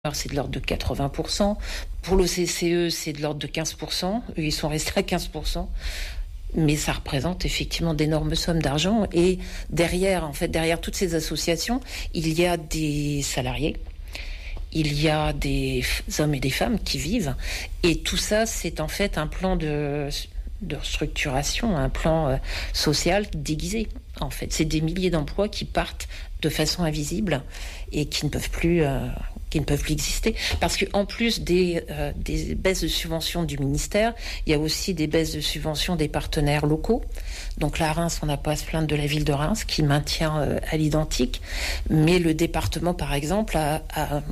Alors, c'est de l'ordre de 80%. Pour le CCE, c'est de l'ordre de 15%. Eux, ils sont restés à 15%. Mais ça représente effectivement d'énormes sommes d'argent. Et derrière, derrière toutes ces associations, il y a des salariés. Il y a des hommes et des femmes qui vivent. Et tout ça, c'est en fait un plan de structuration, un plan social déguisé. En fait, c'est des milliers d'emplois qui partent de façon invisible et qui ne peuvent plus exister. Parce qu'en plus des baisses de subventions du ministère, il y a aussi des baisses de subventions des partenaires locaux. Donc la Reims, on n'a pas à se plaindre de la ville de Reims qui maintient à l'identique. Mais le département, par exemple, a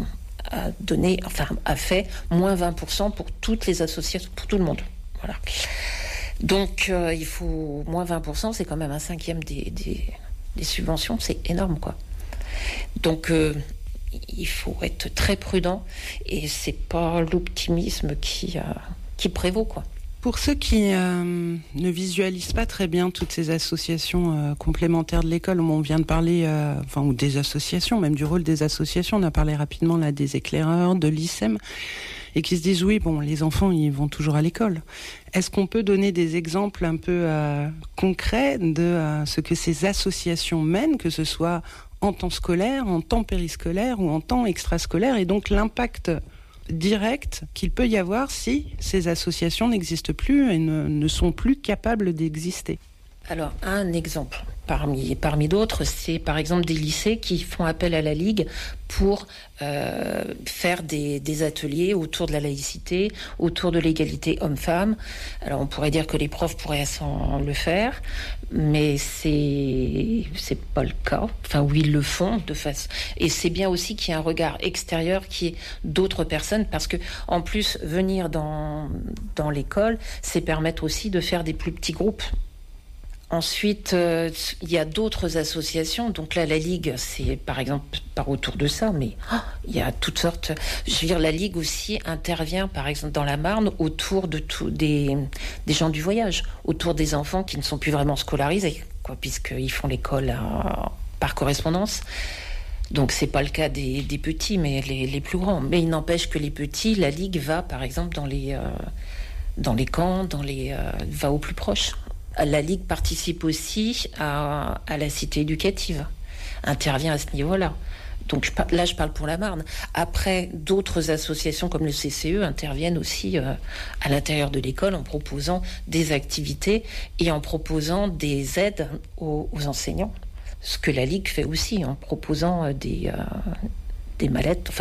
fait moins 20% pour toutes les associations, pour tout le monde. Voilà. Donc il faut moins 20%, c'est quand même un cinquième des subventions, c'est énorme, quoi. Donc il faut être très prudent et c'est pas l'optimisme qui prévaut, quoi. Pour ceux qui ne visualisent pas très bien toutes ces associations complémentaires de l'école, on vient de parler, ou des associations, même du rôle des associations, on a parlé rapidement là des éclaireurs, de l'ICEM, et qui se disent oui, bon, les enfants, ils vont toujours à l'école. Est-ce qu'on peut donner des exemples un peu concrets de ce que ces associations mènent, que ce soit en temps scolaire, en temps périscolaire ou en temps extrascolaire, et donc l'impact direct qu'il peut y avoir si ces associations n'existent plus et ne sont plus capables d'exister? Alors, un exemple parmi d'autres, c'est par exemple des lycées qui font appel à la Ligue pour faire des ateliers autour de la laïcité, autour de l'égalité homme-femme. Alors, on pourrait dire que les profs pourraient sans le faire, mais c'est pas le cas. Enfin, oui, ils le font de face. Et c'est bien aussi qu'il y ait un regard extérieur qui est d'autres personnes, parce que en plus, venir dans l'école, c'est permettre aussi de faire des plus petits groupes. Ensuite, il y a d'autres associations. Donc là, la Ligue, c'est par exemple par autour de ça, mais il y a toutes sortes. Je veux dire, la Ligue aussi intervient, par exemple, dans la Marne, autour de des gens du voyage, autour des enfants qui ne sont plus vraiment scolarisés, quoi, puisqu'ils font l'école par correspondance. Donc c'est pas le cas des petits, mais les plus grands. Mais il n'empêche que les petits, la Ligue va, par exemple, dans les camps, va au plus proche. La Ligue participe aussi à la cité éducative, intervient à ce niveau-là. Donc je parle pour la Marne. Après, d'autres associations comme le CCE interviennent aussi à l'intérieur de l'école en proposant des activités et en proposant des aides aux enseignants. Ce que la Ligue fait aussi en proposant des mallettes,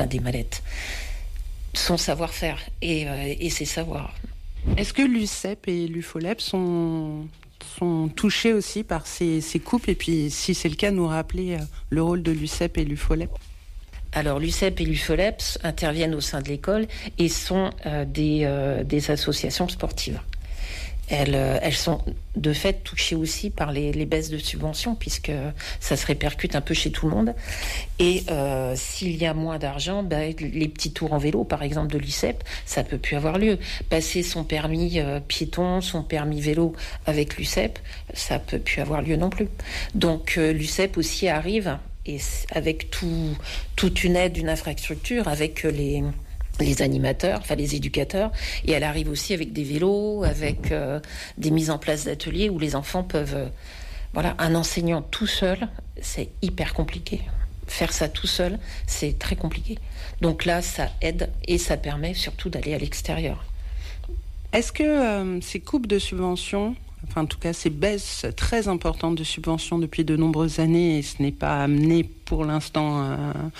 son savoir-faire et ses savoirs. Est-ce que l'UCEP et l'UFOLEP sont touchés aussi par ces coupes, et puis si c'est le cas, nous rappeler le rôle de l'UCEP et l'UFOLEP? Alors l'UCEP et l'UFOLEP interviennent au sein de l'école et sont des associations sportives. Elles sont de fait touchées aussi par les baisses de subventions, puisque ça se répercute un peu chez tout le monde. Et s'il y a moins d'argent, les petits tours en vélo, par exemple, de l'UCEP, ça peut plus avoir lieu. Passer son permis piéton, son permis vélo avec l'UCEP, ça peut plus avoir lieu non plus. Donc l'UCEP aussi arrive, et avec toute une aide, une infrastructure, avec les animateurs, les éducateurs, et elle arrive aussi avec des vélos, avec des mises en place d'ateliers où les enfants peuvent... un enseignant tout seul, c'est hyper compliqué. Faire ça tout seul, c'est très compliqué. Donc là, ça aide et ça permet surtout d'aller à l'extérieur. Est-ce que ces coupes de subventions, en tout cas ces baisses très importantes de subventions depuis de nombreuses années, et ce n'est pas amené pour l'instant,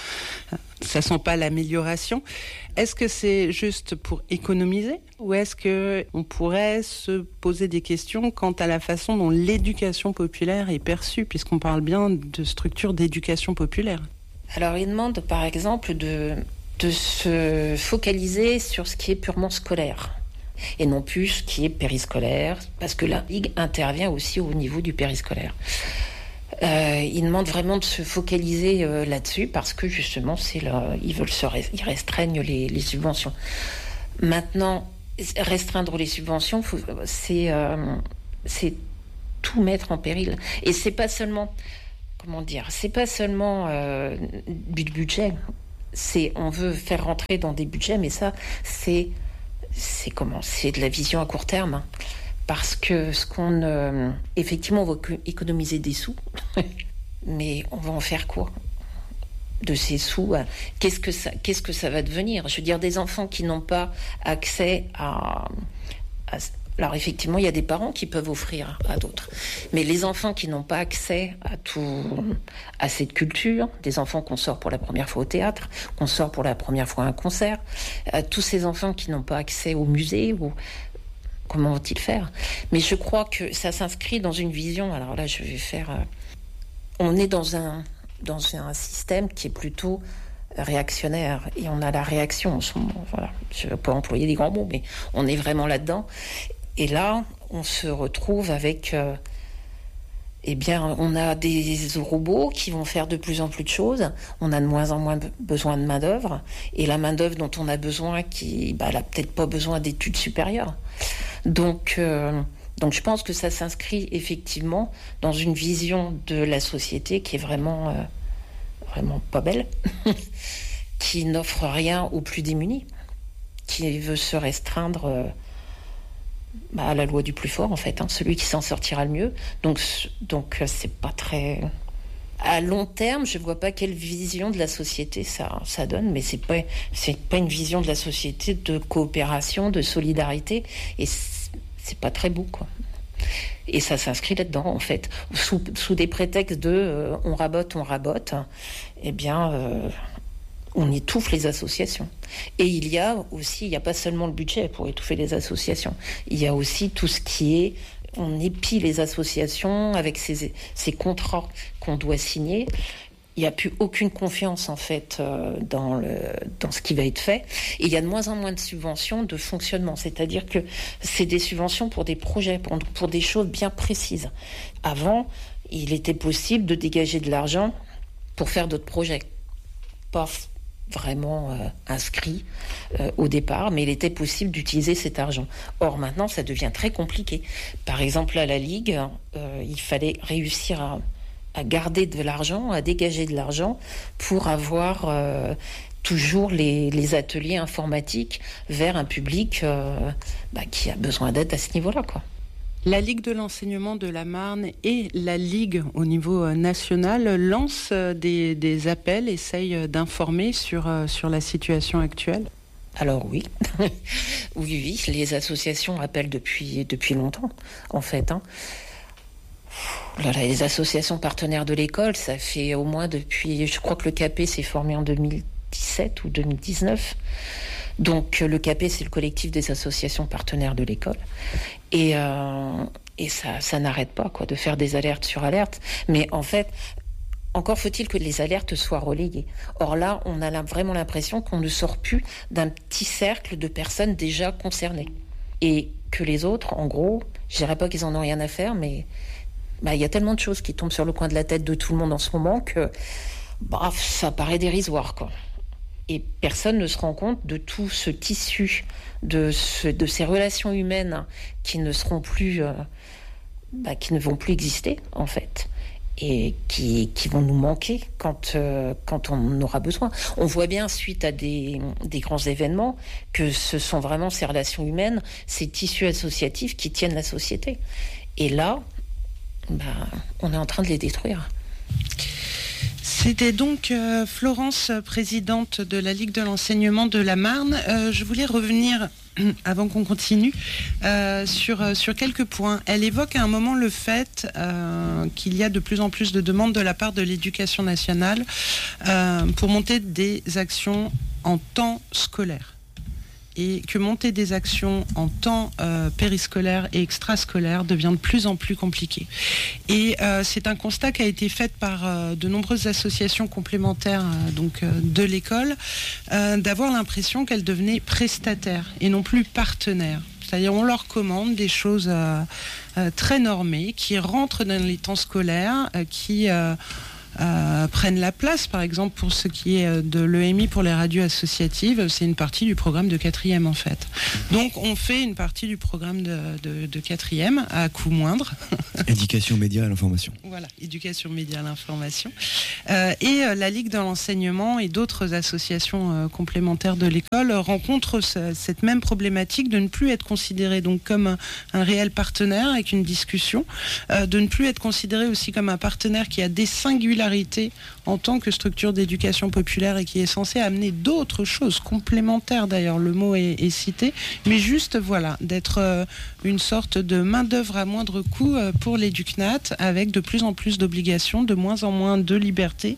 ça sent pas l'amélioration, est-ce que c'est juste pour économiser, ou est-ce qu'on pourrait se poser des questions quant à la façon dont l'éducation populaire est perçue, puisqu'on parle bien de structures d'éducation populaire? Alors il demande par exemple de se focaliser sur ce qui est purement scolaire et non plus ce qui est périscolaire, parce que la Ligue intervient aussi au niveau du périscolaire. Ils demandent vraiment de se focaliser là-dessus, parce que justement ils restreignent les subventions. Maintenant, restreindre les subventions, c'est tout mettre en péril. Et c'est pas seulement, du budget. on veut faire rentrer dans des budgets, mais ça, c'est de la vision à court terme. Hein. Parce que effectivement, on va économiser des sous, mais on va en faire quoi de ces sous? Qu'est-ce que ça va devenir? Je veux dire, des enfants qui n'ont pas accès alors effectivement, il y a des parents qui peuvent offrir à d'autres. Mais les enfants qui n'ont pas accès à cette culture, des enfants qu'on sort pour la première fois au théâtre, qu'on sort pour la première fois à un concert, tous ces enfants qui n'ont pas accès au musée, comment vont-ils faire? Mais je crois que ça s'inscrit dans une vision. Alors là, je vais faire... on est dans un système qui est plutôt réactionnaire. Et on a la réaction en ce moment. Voilà. Je ne vais pas employer des grands mots, mais on est vraiment là-dedans. Et là, on se retrouve avec... on a des robots qui vont faire de plus en plus de choses. On a de moins en moins besoin de main-d'œuvre. Et la main-d'œuvre dont on a besoin, elle n'a peut-être pas besoin d'études supérieures. Donc, je pense que ça s'inscrit effectivement dans une vision de la société qui est vraiment pas belle, qui n'offre rien aux plus démunis, qui veut se restreindre... à la loi du plus fort, en fait, hein, celui qui s'en sortira le mieux. Donc c'est pas très... À long terme, je vois pas quelle vision de la société ça donne, mais c'est pas une vision de la société de coopération, de solidarité, et c'est pas très beau, quoi. Et ça s'inscrit là-dedans, en fait, sous des prétextes de on rabote, on étouffe les associations. Et il y a pas seulement le budget pour étouffer les associations. Il y a aussi tout ce qui est, on épie les associations avec ces contrats qu'on doit signer. Il n'y a plus aucune confiance, en fait, dans ce qui va être fait. Et il y a de moins en moins de subventions de fonctionnement. C'est-à-dire que c'est des subventions pour des projets, pour des choses bien précises. Avant, il était possible de dégager de l'argent pour faire d'autres projets. Pas vraiment inscrit au départ, mais il était possible d'utiliser cet argent. Or, maintenant, ça devient très compliqué. Par exemple, à la Ligue, il fallait réussir à garder de l'argent, à dégager de l'argent pour avoir toujours les ateliers informatiques vers un public qui a besoin d'aide à ce niveau-là, quoi. La Ligue de l'enseignement de la Marne et la Ligue au niveau national lancent des appels, essayent d'informer sur la situation actuelle. Alors oui, oui, les associations appellent depuis longtemps, en fait. Hein. Les associations partenaires de l'école, ça fait au moins depuis... Je crois que le CAP s'est formé en 2017 ou 2019. Donc le CAP, c'est le collectif des associations partenaires de l'école. Et ça n'arrête pas, quoi, de faire des alertes sur alertes. Mais en fait, encore faut-il que les alertes soient relayées. Or là, on a vraiment l'impression qu'on ne sort plus d'un petit cercle de personnes déjà concernées. Et que les autres, en gros, je dirais pas qu'ils en ont rien à faire, mais il y a tellement de choses qui tombent sur le coin de la tête de tout le monde en ce moment que ça paraît dérisoire, quoi. Et personne ne se rend compte de tout ce tissu, de ces relations humaines qui ne seront plus, qui ne vont plus exister, en fait, et qui vont nous manquer quand on en aura besoin. On voit bien, suite à des grands événements, que ce sont vraiment ces relations humaines, ces tissus associatifs qui tiennent la société. Et là, on est en train de les détruire. C'était donc Florence, présidente de la Ligue de l'enseignement de la Marne. Je voulais revenir, avant qu'on continue, sur quelques points. Elle évoque à un moment le fait qu'il y a de plus en plus de demandes de la part de l'Éducation nationale pour monter des actions en temps scolaire. Et que monter des actions en temps périscolaire et extrascolaire devient de plus en plus compliqué. Et c'est un constat qui a été fait par de nombreuses associations complémentaires de l'école, d'avoir l'impression qu'elles devenaient prestataires et non plus partenaires. C'est-à-dire on leur commande des choses très normées qui rentrent dans les temps scolaires, qui prennent la place. Par exemple, pour ce qui est de l'EMI pour les radios associatives, c'est une partie du programme de 4e en fait. Donc on fait une partie du programme de 4e à coût moindre. Éducation, médias et l'information. Voilà, éducation, médias, l'information. Et la Ligue de l'enseignement et d'autres associations complémentaires de l'école rencontrent cette même problématique de ne plus être considéré donc comme un réel partenaire avec une discussion, de ne plus être considéré aussi comme un partenaire qui a des singularités en tant que structure d'éducation populaire et qui est censé amener d'autres choses complémentaires, d'ailleurs le mot est cité, mais juste voilà, d'être une sorte de main-d'œuvre à moindre coût pour l'Éducnat, avec de plus en plus d'obligations, de moins en moins de liberté.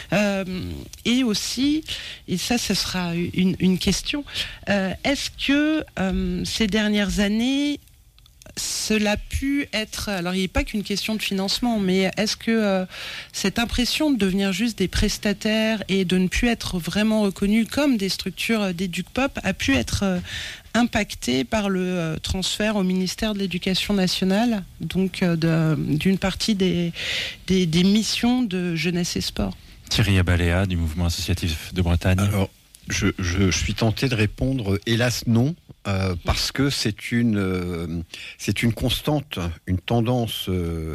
Et aussi, et ça ce sera une question, est-ce que ces dernières années, cela a pu être... Alors, il n'est pas qu'une question de financement, mais est-ce que cette impression de devenir juste des prestataires et de ne plus être vraiment reconnus comme des structures d'éduc-pop a pu être impactée par le transfert au ministère de l'Éducation nationale, donc d'une partie des missions de jeunesse et sport? Thierry Abaléa, du mouvement associatif de Bretagne. Alors, je suis tenté de répondre, hélas non, parce que c'est une constante, une tendance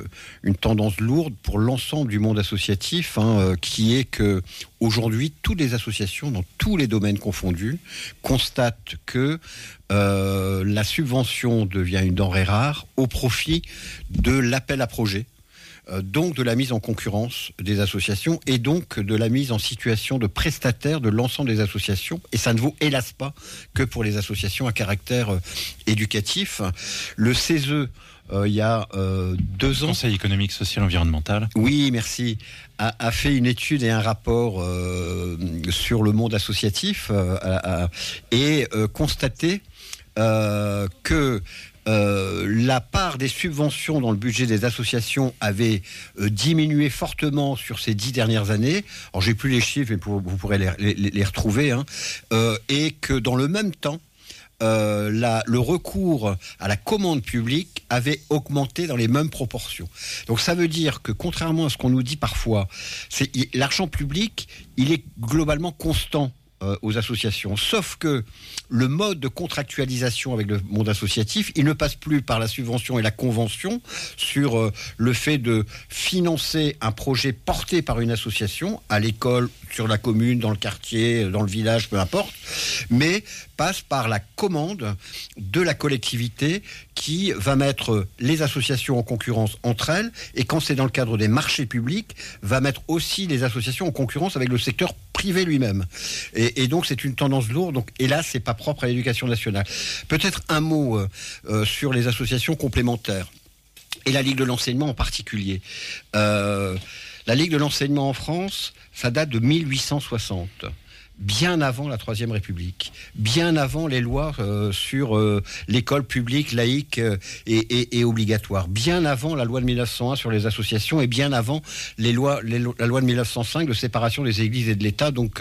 lourde pour l'ensemble du monde associatif, qui est que aujourd'hui toutes les associations, dans tous les domaines confondus, constatent que la subvention devient une denrée rare au profit de l'appel à projet. Donc de la mise en concurrence des associations et donc de la mise en situation de prestataire de l'ensemble des associations. Et ça ne vaut hélas pas que pour les associations à caractère éducatif. Le CESE, il y a 2 ans... Conseil économique, social, environnemental. Oui, merci. A fait une étude et un rapport sur le monde associatif et constaté que la part des subventions dans le budget des associations avait diminué fortement sur ces 10 dernières années. Alors j'ai plus les chiffres, mais vous pourrez les retrouver. Et que dans le même temps, le recours à la commande publique avait augmenté dans les mêmes proportions. Donc ça veut dire que contrairement à ce qu'on nous dit parfois, l'argent public, il est globalement constant aux associations. Sauf que le mode de contractualisation avec le monde associatif, il ne passe plus par la subvention et la convention sur le fait de financer un projet porté par une association, à l'école, sur la commune, dans le quartier, dans le village, peu importe, mais passe par la commande de la collectivité qui va mettre les associations en concurrence entre elles, et quand c'est dans le cadre des marchés publics, va mettre aussi les associations en concurrence avec le secteur privé lui-même. Et donc c'est une tendance lourde, donc hélas c'est pas propre à l'éducation nationale. Peut-être un mot sur les associations complémentaires, et la Ligue de l'enseignement en particulier. La Ligue de l'enseignement en France, ça date de 1860. Bien avant la Troisième République, bien avant les lois sur l'école publique, laïque et obligatoire, bien avant la loi de 1901 sur les associations et bien avant la loi de 1905 de séparation des églises et de l'État, donc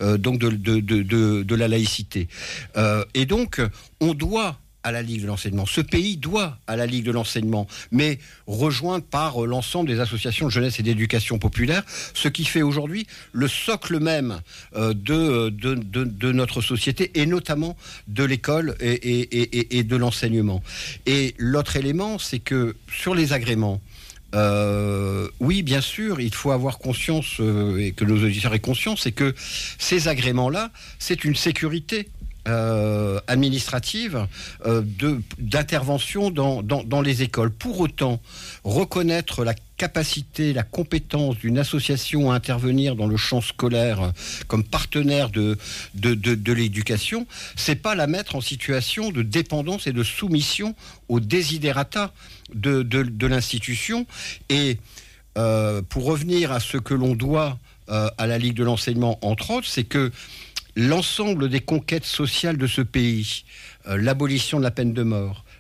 de la laïcité. Et donc, on doit à la Ligue de l'enseignement. Ce pays doit à la Ligue de l'enseignement, mais rejointe par l'ensemble des associations de jeunesse et d'éducation populaire, ce qui fait aujourd'hui le socle même de notre société, et notamment de l'école et de l'enseignement. Et l'autre élément, c'est que sur les agréments, oui, bien sûr, il faut avoir conscience, et que nos auditeurs aient conscience, c'est que ces agréments-là, c'est une sécurité administrative d'intervention dans les écoles. Pour autant, reconnaître la capacité, la compétence d'une association à intervenir dans le champ scolaire comme partenaire de l'éducation, c'est pas la mettre en situation de dépendance et de soumission aux desiderata de l'institution. Et pour revenir à ce que l'on doit à la Ligue de l'enseignement, entre autres, c'est que l'ensemble des conquêtes sociales de ce pays, l'abolition de la peine de mort,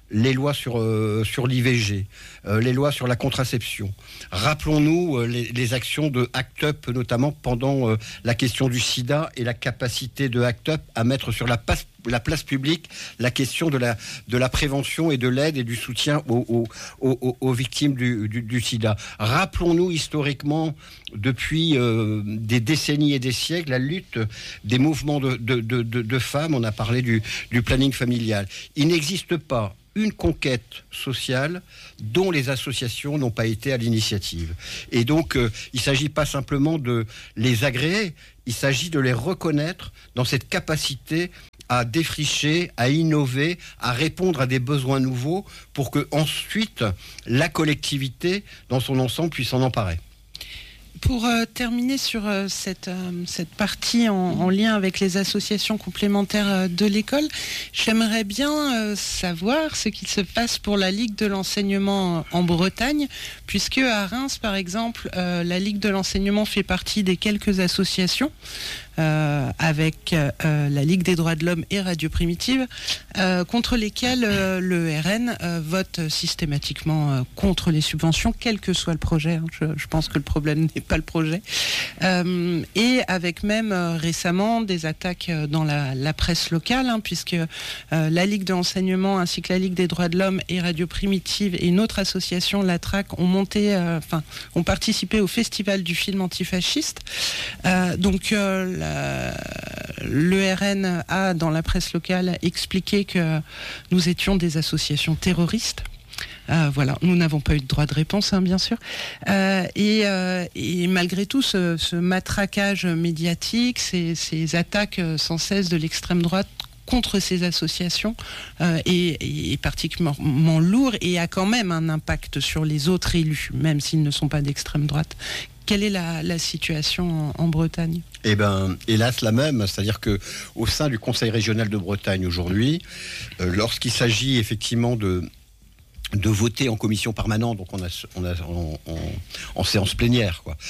les lois sur l'IVG, les lois sur la contraception. Rappelons-nous les actions de ACT UP, notamment pendant la question du sida et la capacité de ACT UP à mettre sur la place publique la question de la prévention et de l'aide et du soutien aux victimes du sida. Rappelons-nous historiquement, depuis des décennies et des siècles, la lutte des mouvements de femmes. On a parlé du planning familial. Il n'existe pas une conquête sociale dont les associations n'ont pas été à l'initiative. Et donc, il ne s'agit pas simplement de les agréer, il s'agit de les reconnaître dans cette capacité à défricher, à innover, à répondre à des besoins nouveaux pour que ensuite la collectivité, dans son ensemble, puisse s'en emparer. Pour terminer sur cette partie en lien avec les associations complémentaires de l'école, j'aimerais bien savoir ce qu'il se passe pour la Ligue de l'enseignement en Bretagne, puisque à Reims, par exemple, la Ligue de l'enseignement fait partie des quelques associations avec la Ligue des droits de l'homme et Radio Primitive, contre lesquelles le RN vote systématiquement contre les subventions, quel que soit le projet. Je pense que le problème n'est pas le projet. Et avec même récemment des attaques dans la presse locale, puisque la Ligue de l'enseignement ainsi que la Ligue des droits de l'homme et Radio Primitive et une autre association, la TRAC, ont participé au festival du film antifasciste. Donc le RN a, dans la presse locale, expliqué que nous étions des associations terroristes. Voilà, nous n'avons pas eu de droit de réponse, bien sûr. Et malgré tout, ce matraquage médiatique, ces attaques sans cesse de l'extrême droite contre ces associations est particulièrement lourd et a quand même un impact sur les autres élus, même s'ils ne sont pas d'extrême droite. Quelle est la situation en Bretagne ? Eh bien, hélas, la même. C'est-à-dire qu'au sein du Conseil régional de Bretagne aujourd'hui, lorsqu'il s'agit effectivement de voter en commission permanente, donc on a en séance plénière, quoi.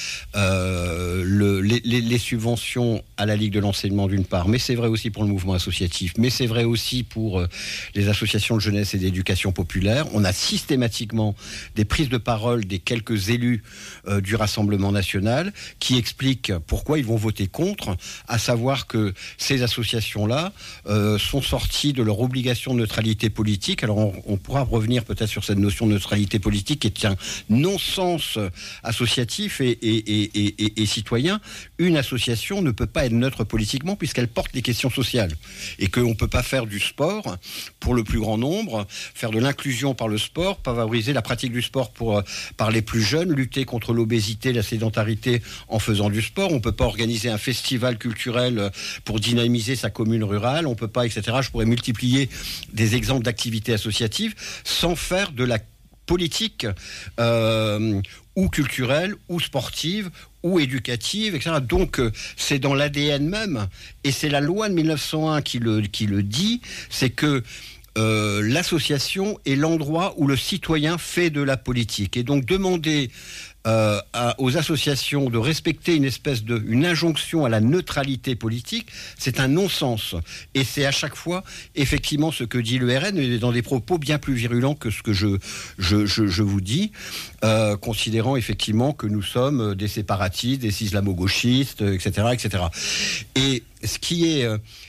Les subventions à la Ligue de l'enseignement d'une part, mais c'est vrai aussi pour le mouvement associatif, mais c'est vrai aussi pour les associations de jeunesse et d'éducation populaire. On a systématiquement des prises de parole des quelques élus du Rassemblement national qui expliquent pourquoi ils vont voter contre, à savoir que ces associations-là sont sorties de leur obligation de neutralité politique. Alors on pourra revenir peut-être sur cette notion de neutralité politique qui est un non-sens associatif et citoyen. Une association ne peut pas être neutre politiquement puisqu'elle porte les questions sociales et qu'on ne peut pas faire du sport pour le plus grand nombre, faire de l'inclusion par le sport, favoriser la pratique du sport par les plus jeunes, lutter contre l'obésité, la sédentarité en faisant du sport. On ne peut pas organiser un festival culturel pour dynamiser sa commune rurale, on ne peut pas, etc. Je pourrais multiplier des exemples d'activités associatives sans faire de la politique ou culturelle, ou sportive, ou éducative, etc. Donc, c'est dans l'ADN même, et c'est la loi de 1901 qui le dit, c'est que l'association est l'endroit où le citoyen fait de la politique. Et donc, demander aux associations de respecter une injonction à la neutralité politique, c'est un non-sens. Et c'est à chaque fois, effectivement, ce que dit le RN, mais dans des propos bien plus virulents que ce que je vous dis, considérant effectivement que nous sommes des séparatistes, des islamo-gauchistes, etc., etc. Et ce qui est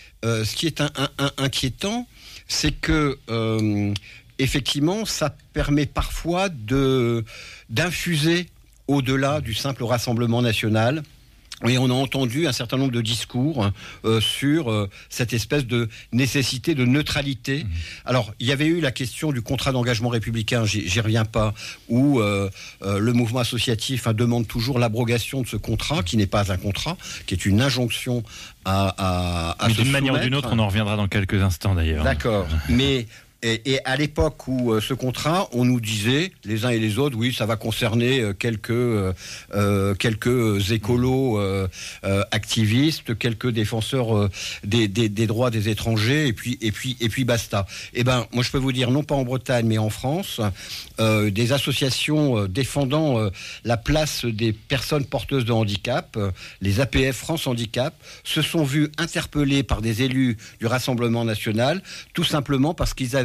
inquiétant, c'est que effectivement, ça permet parfois d'infuser au-delà du simple Rassemblement national. Et on a entendu un certain nombre de discours sur cette espèce de nécessité de neutralité. Alors, il y avait eu la question du contrat d'engagement républicain, j'y reviens pas, où le mouvement associatif demande toujours l'abrogation de ce contrat, qui n'est pas un contrat, qui est une injonction à mais se d'une manière ou d'une autre, on en reviendra dans quelques instants d'ailleurs. D'accord, mais... Et à l'époque où ce contrat, on nous disait, les uns et les autres, oui, ça va concerner quelques écolos activistes, quelques défenseurs des droits des étrangers, et puis basta. Eh ben, moi je peux vous dire, non pas en Bretagne, mais en France, des associations défendant la place des personnes porteuses de handicap, les APF France Handicap, se sont vus interpellés par des élus du Rassemblement national, tout simplement parce qu'ils avaient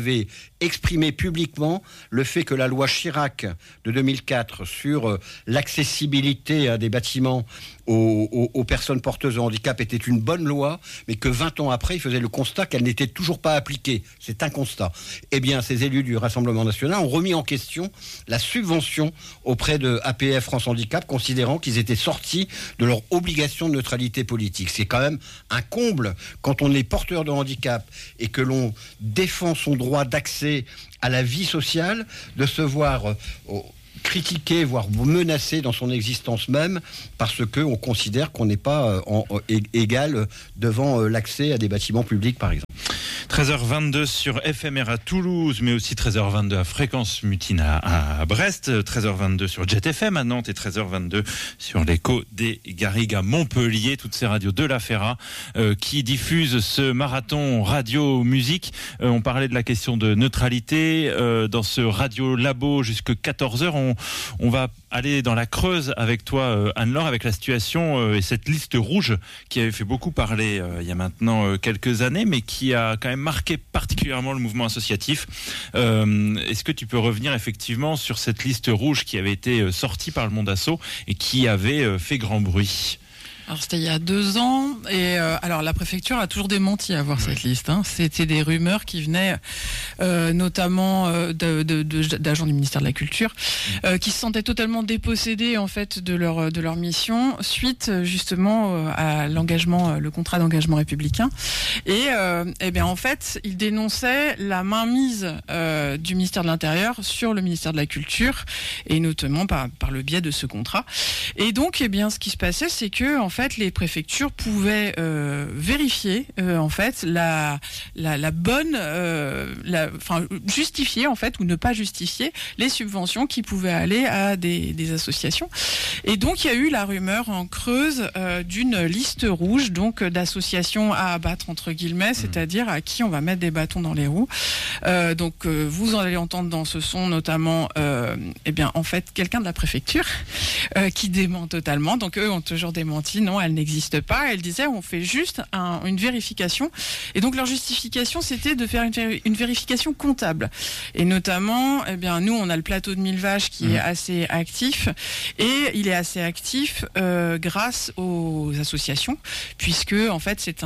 avait exprimé publiquement le fait que la loi Chirac de 2004 sur l'accessibilité des bâtiments aux personnes porteuses de handicap était une bonne loi, mais que 20 ans après, il faisait le constat qu'elle n'était toujours pas appliquée. C'est un constat. Eh bien, ces élus du Rassemblement national ont remis en question la subvention auprès de APF France Handicap, considérant qu'ils étaient sortis de leur obligation de neutralité politique. C'est quand même un comble quand on est porteur de handicap et que l'on défend son droit d'accès à la vie sociale, de se voir critiqué, voire menacé dans son existence même, parce qu'on considère qu'on n'est pas égal devant l'accès à des bâtiments publics, par exemple. 13h22 sur FMR à Toulouse, mais aussi 13h22 à Fréquence Mutine à Brest, 13h22 sur Jet FM à Nantes et 13h22 sur l'écho des Garrigues à Montpellier, toutes ces radios de la Ferra qui diffusent ce marathon radio-musique. On parlait de la question de neutralité dans ce radio labo jusqu'à 14h. On va aller dans la Creuse avec toi, Anne-Laure, avec la situation et cette liste rouge qui avait fait beaucoup parler il y a maintenant quelques années, mais qui a quand même marqué particulièrement le mouvement associatif. Est-ce que tu peux revenir effectivement sur cette liste rouge qui avait été sortie par le Monde Asso et qui avait fait grand bruit ? Alors c'était il y a 2 ans et alors la préfecture a toujours démenti à voir cette liste. C'était des rumeurs qui venaient notamment d'agents du ministère de la Culture qui se sentaient totalement dépossédés en fait de leur mission suite justement à l'engagement, le contrat d'engagement républicain. Et bien en fait ils dénonçaient la mainmise du ministère de l'Intérieur sur le ministère de la Culture et notamment par le biais de ce contrat. Et donc bien ce qui se passait, c'est que en fait les préfectures pouvaient vérifier en fait la bonne justifier en fait ou ne pas justifier les subventions qui pouvaient aller à des associations. Et donc il y a eu la rumeur en Creuse d'une liste rouge donc d'associations à abattre entre guillemets, c'est-à-dire à qui on va mettre des bâtons dans les roues. Donc vous en allez entendre dans ce son notamment en fait quelqu'un de la préfecture qui dément totalement. Donc eux ont toujours démenti, non, elle n'existe pas. Elle disait, on fait juste une vérification. Et donc leur justification, c'était de faire une vérification comptable. Et notamment, nous, on a le plateau de Mille Vaches qui est assez actif. Et il est assez actif grâce aux associations, puisque en fait c'est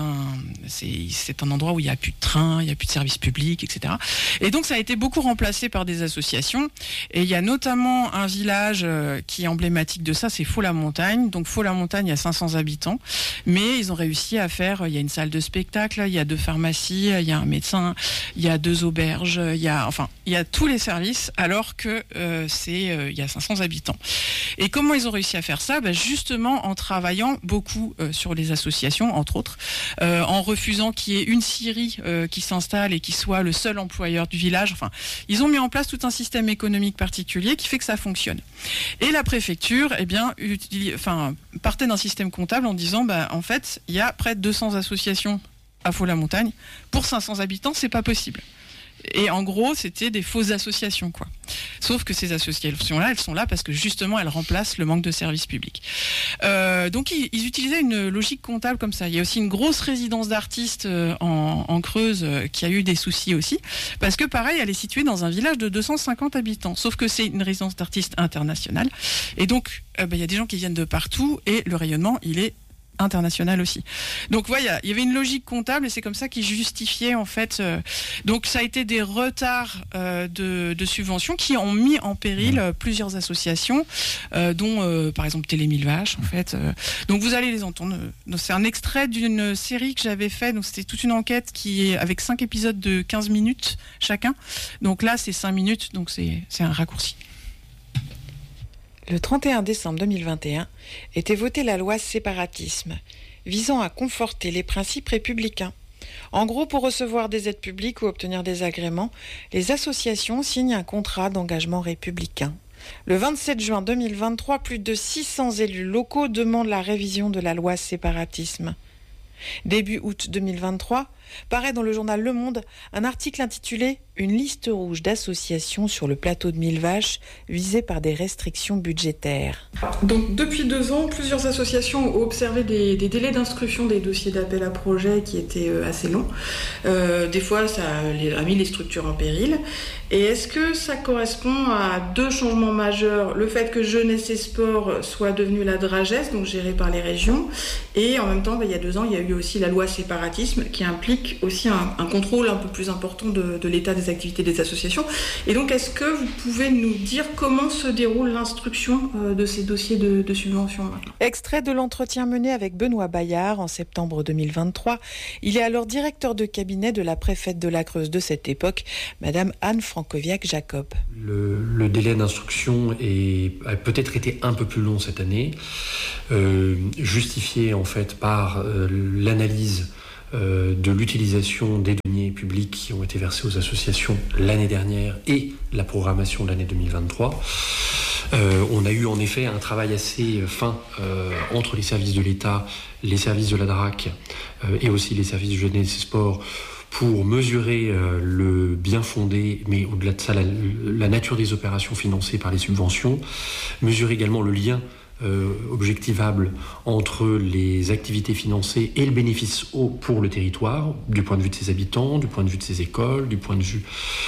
un endroit où il n'y a plus de train, il n'y a plus de services publics, etc. Et donc ça a été beaucoup remplacé par des associations. Et il y a notamment un village qui est emblématique de ça, c'est Faux-la-Montagne. Donc Faux-la-Montagne, il y a 500 habitants, mais ils ont réussi à faire, il y a une salle de spectacle, il y a 2 pharmacies, il y a un médecin, il y a 2 auberges, il y a tous les services, alors que il y a 500 habitants. Et comment ils ont réussi à faire ça ? Justement en travaillant beaucoup sur les associations, entre autres, en refusant qu'il y ait une scierie qui s'installe et qui soit le seul employeur du village. Enfin, ils ont mis en place tout un système économique particulier qui fait que ça fonctionne. Et la préfecture, partait d'un système comptable en disant, en fait, il y a près de 200 associations à Faux-la-Montagne. Pour 500 habitants, c'est pas possible. Et en gros, c'était des fausses associations, quoi. Sauf que ces associations-là, elles sont là parce que justement, elles remplacent le manque de services publics. Donc, ils utilisaient une logique comptable comme ça. Il y a aussi une grosse résidence d'artistes en Creuse qui a eu des soucis aussi, parce que pareil, elle est située dans un village de 250 habitants. Sauf que c'est une résidence d'artistes internationale. Et donc, il y a des gens qui viennent de partout et le rayonnement, il est international aussi. Donc voilà, il y avait une logique comptable et c'est comme ça qu'ils justifiaient en fait. Donc ça a été des retards de subventions qui ont mis en péril plusieurs associations, dont par exemple Télé Mille Vaches en fait. Donc vous allez les entendre. Donc, c'est un extrait d'une série que j'avais fait. Donc c'était toute une enquête qui est avec 5 épisodes de 15 minutes chacun. Donc là c'est 5 minutes, donc c'est un raccourci. Le 31 décembre 2021 était votée la loi séparatisme, visant à conforter les principes républicains. En gros, pour recevoir des aides publiques ou obtenir des agréments, les associations signent un contrat d'engagement républicain. Le 27 juin 2023, plus de 600 élus locaux demandent la révision de la loi séparatisme. Début août 2023, paraît dans le journal Le Monde un article intitulé « Une liste rouge d'associations sur le plateau de Millevaches visées par des restrictions budgétaires ». Donc depuis 2 ans, plusieurs associations ont observé des délais d'instruction des dossiers d'appel à projet qui étaient assez longs. Des fois, ça a mis les structures en péril. Et est-ce que ça correspond à 2 changements majeurs ? Le fait que Jeunesse et Sport soit devenu la Dragesse, donc gérée par les régions, et en même temps, il y a 2 ans, il y a eu aussi la loi séparatisme qui implique aussi un contrôle un peu plus important de l'état des activités des associations. Et donc, est-ce que vous pouvez nous dire comment se déroule l'instruction de ces dossiers de subvention maintenant ? Extrait de l'entretien mené avec Benoît Bayard en septembre 2023. Il est alors directeur de cabinet de la préfète de la Creuse de cette époque, Madame Anne Francoviac-Jacob. Le délai d'instruction a peut-être été un peu plus long cette année, justifié en fait par l'analyse de l'utilisation des deniers publics qui ont été versés aux associations l'année dernière et la programmation de l'année 2023. On a eu en effet un travail assez fin entre les services de l'État, les services de la DRAC et aussi les services de jeunesse et sport pour mesurer le bien fondé, mais au-delà de ça, la nature des opérations financées par les subventions, mesurer également le lien objectivable entre les activités financées et le bénéfice pour le territoire, du point de vue de ses habitants, du point de vue de ses écoles, du point de vue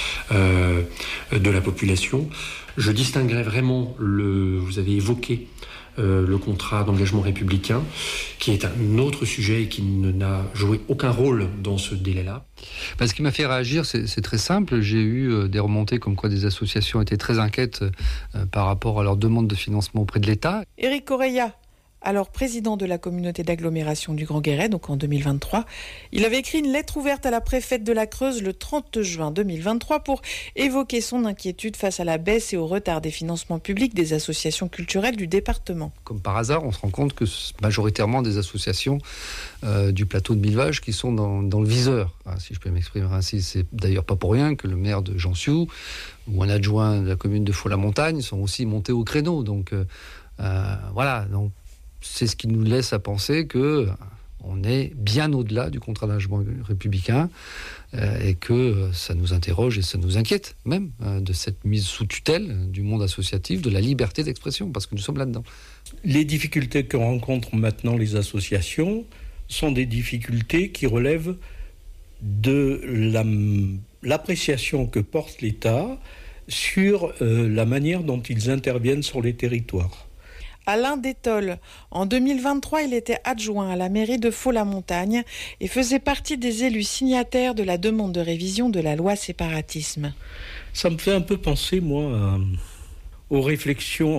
de la population. Je distinguerais vraiment, vous avez évoqué le contrat d'engagement républicain, qui est un autre sujet et qui n'a joué aucun rôle dans ce délai-là. Ce qui m'a fait réagir, c'est très simple. J'ai eu des remontées comme quoi des associations étaient très inquiètes par rapport à leur demande de financement auprès de l'État. Éric Correia, alors président de la communauté d'agglomération du Grand Guéret, donc en 2023, il avait écrit une lettre ouverte à la préfète de la Creuse le 30 juin 2023 pour évoquer son inquiétude face à la baisse et au retard des financements publics des associations culturelles du département. Comme par hasard, on se rend compte que majoritairement des associations du plateau de Millevaches qui sont dans le viseur. Si je peux m'exprimer ainsi, c'est d'ailleurs pas pour rien que le maire de Jansiou ou un adjoint de la commune de Faux-la-Montagne sont aussi montés au créneau. Donc voilà, donc c'est ce qui nous laisse à penser qu'on est bien au-delà du contrat d'engagement républicain et que ça nous interroge et ça nous inquiète même de cette mise sous tutelle du monde associatif, de la liberté d'expression, parce que nous sommes là-dedans. Les difficultés que rencontrent maintenant les associations sont des difficultés qui relèvent de l'appréciation que porte l'État sur la manière dont ils interviennent sur les territoires. Alain Détol. En 2023, il était adjoint à la mairie de Faux-la-Montagne et faisait partie des élus signataires de la demande de révision de la loi séparatisme. Ça me fait un peu penser, moi, aux réflexions,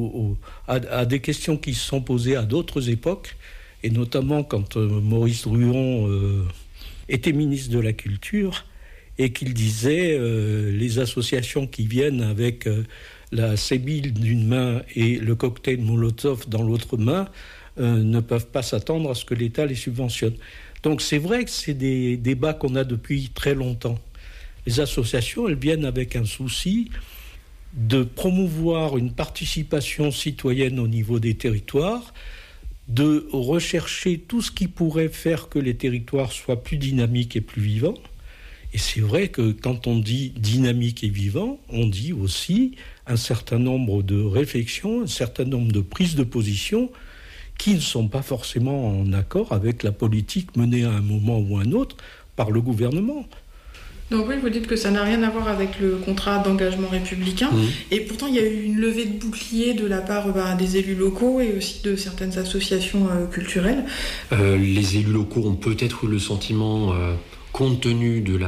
à des questions qui se sont posées à d'autres époques, et notamment quand Maurice Druon était ministre de la Culture et qu'il disait les associations qui viennent avec la sébile d'une main et le cocktail Molotov dans l'autre main ne peuvent pas s'attendre à ce que l'État les subventionne. Donc c'est vrai que c'est des débats qu'on a depuis très longtemps. Les associations, elles viennent avec un souci de promouvoir une participation citoyenne au niveau des territoires, de rechercher tout ce qui pourrait faire que les territoires soient plus dynamiques et plus vivants. Et c'est vrai que quand on dit dynamique et vivant, on dit aussi un certain nombre de réflexions, un certain nombre de prises de position qui ne sont pas forcément en accord avec la politique menée à un moment ou à un autre par le gouvernement. Donc oui, vous dites que ça n'a rien à voir avec le contrat d'engagement républicain. Et pourtant, il y a eu une levée de bouclier de la part des élus locaux et aussi de certaines associations culturelles. Les élus locaux ont peut-être eu le sentiment, compte tenu du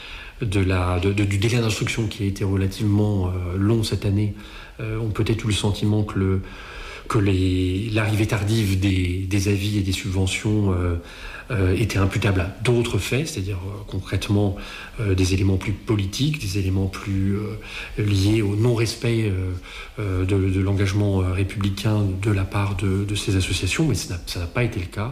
délai d'instruction qui a été relativement long cette année, ont peut-être eu le sentiment que l'arrivée tardive des avis et des subventions était imputable à d'autres faits, c'est-à-dire concrètement des éléments plus politiques, des éléments plus liés au non-respect de l'engagement républicain de la part de ces associations, mais ça n'a pas été le cas.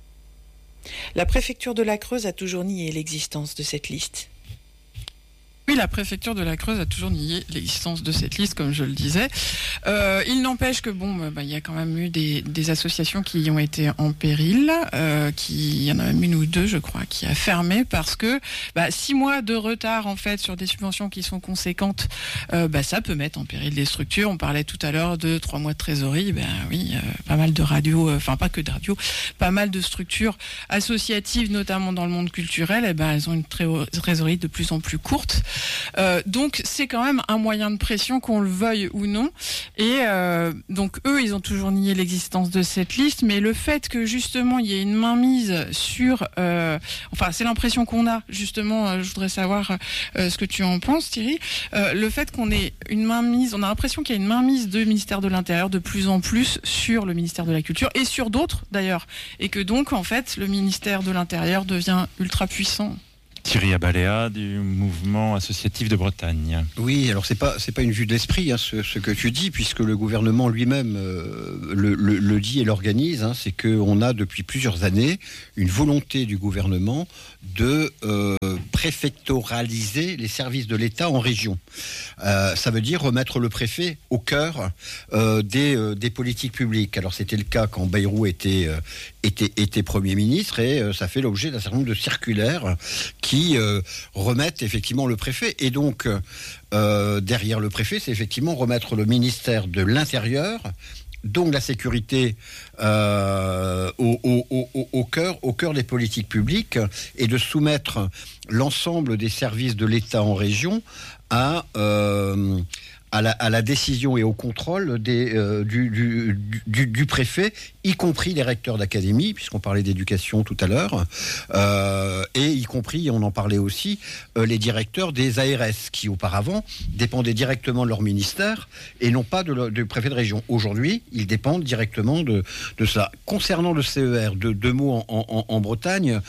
La préfecture de la Creuse a toujours nié l'existence de cette liste. Oui, la préfecture de la Creuse a toujours nié l'existence de cette liste, comme je le disais. Il n'empêche que il y a quand même eu des associations qui ont été en péril, il y en a même une ou deux, je crois, qui a fermé parce que 6 mois de retard en fait sur des subventions qui sont conséquentes, ça peut mettre en péril des structures. On parlait tout à l'heure de 3 mois de trésorerie. Pas mal de radios, pas que de radios, pas mal de structures associatives, notamment dans le monde culturel, elles ont une trésorerie de plus en plus courte. Donc c'est quand même un moyen de pression, qu'on le veuille ou non. Et donc eux, ils ont toujours nié l'existence de cette liste, mais le fait que justement il y ait une mainmise sur, c'est l'impression qu'on a justement. Je voudrais savoir ce que tu en penses, Thierry. Le fait qu'on ait une mainmise, on a l'impression qu'il y a une mainmise du ministère de l'Intérieur de plus en plus sur le ministère de la Culture et sur d'autres d'ailleurs, et que donc en fait le ministère de l'Intérieur devient ultra puissant. Thierry Abaléa du mouvement associatif de Bretagne. Oui, alors c'est pas une vue de l'esprit ce que tu dis, puisque le gouvernement lui-même le dit et l'organise. C'est qu'on a depuis plusieurs années une volonté du gouvernement de préfectoraliser les services de l'État en région. Ça veut dire remettre le préfet au cœur des politiques publiques. Alors c'était le cas quand Bayrou était Premier ministre, et ça fait l'objet d'un certain nombre de circulaires qui remettent effectivement le préfet. Et donc, derrière le préfet, c'est effectivement remettre le ministère de l'Intérieur, donc la sécurité, au cœur des politiques publiques, et de soumettre l'ensemble des services de l'État en région à la décision et au contrôle du préfet, y compris les recteurs d'académie, puisqu'on parlait d'éducation tout à l'heure, et y compris, on en parlait aussi, les directeurs des ARS, qui auparavant dépendaient directement de leur ministère et non pas du préfet de région. Aujourd'hui, ils dépendent directement de cela. Concernant le CER, deux mots en Bretagne,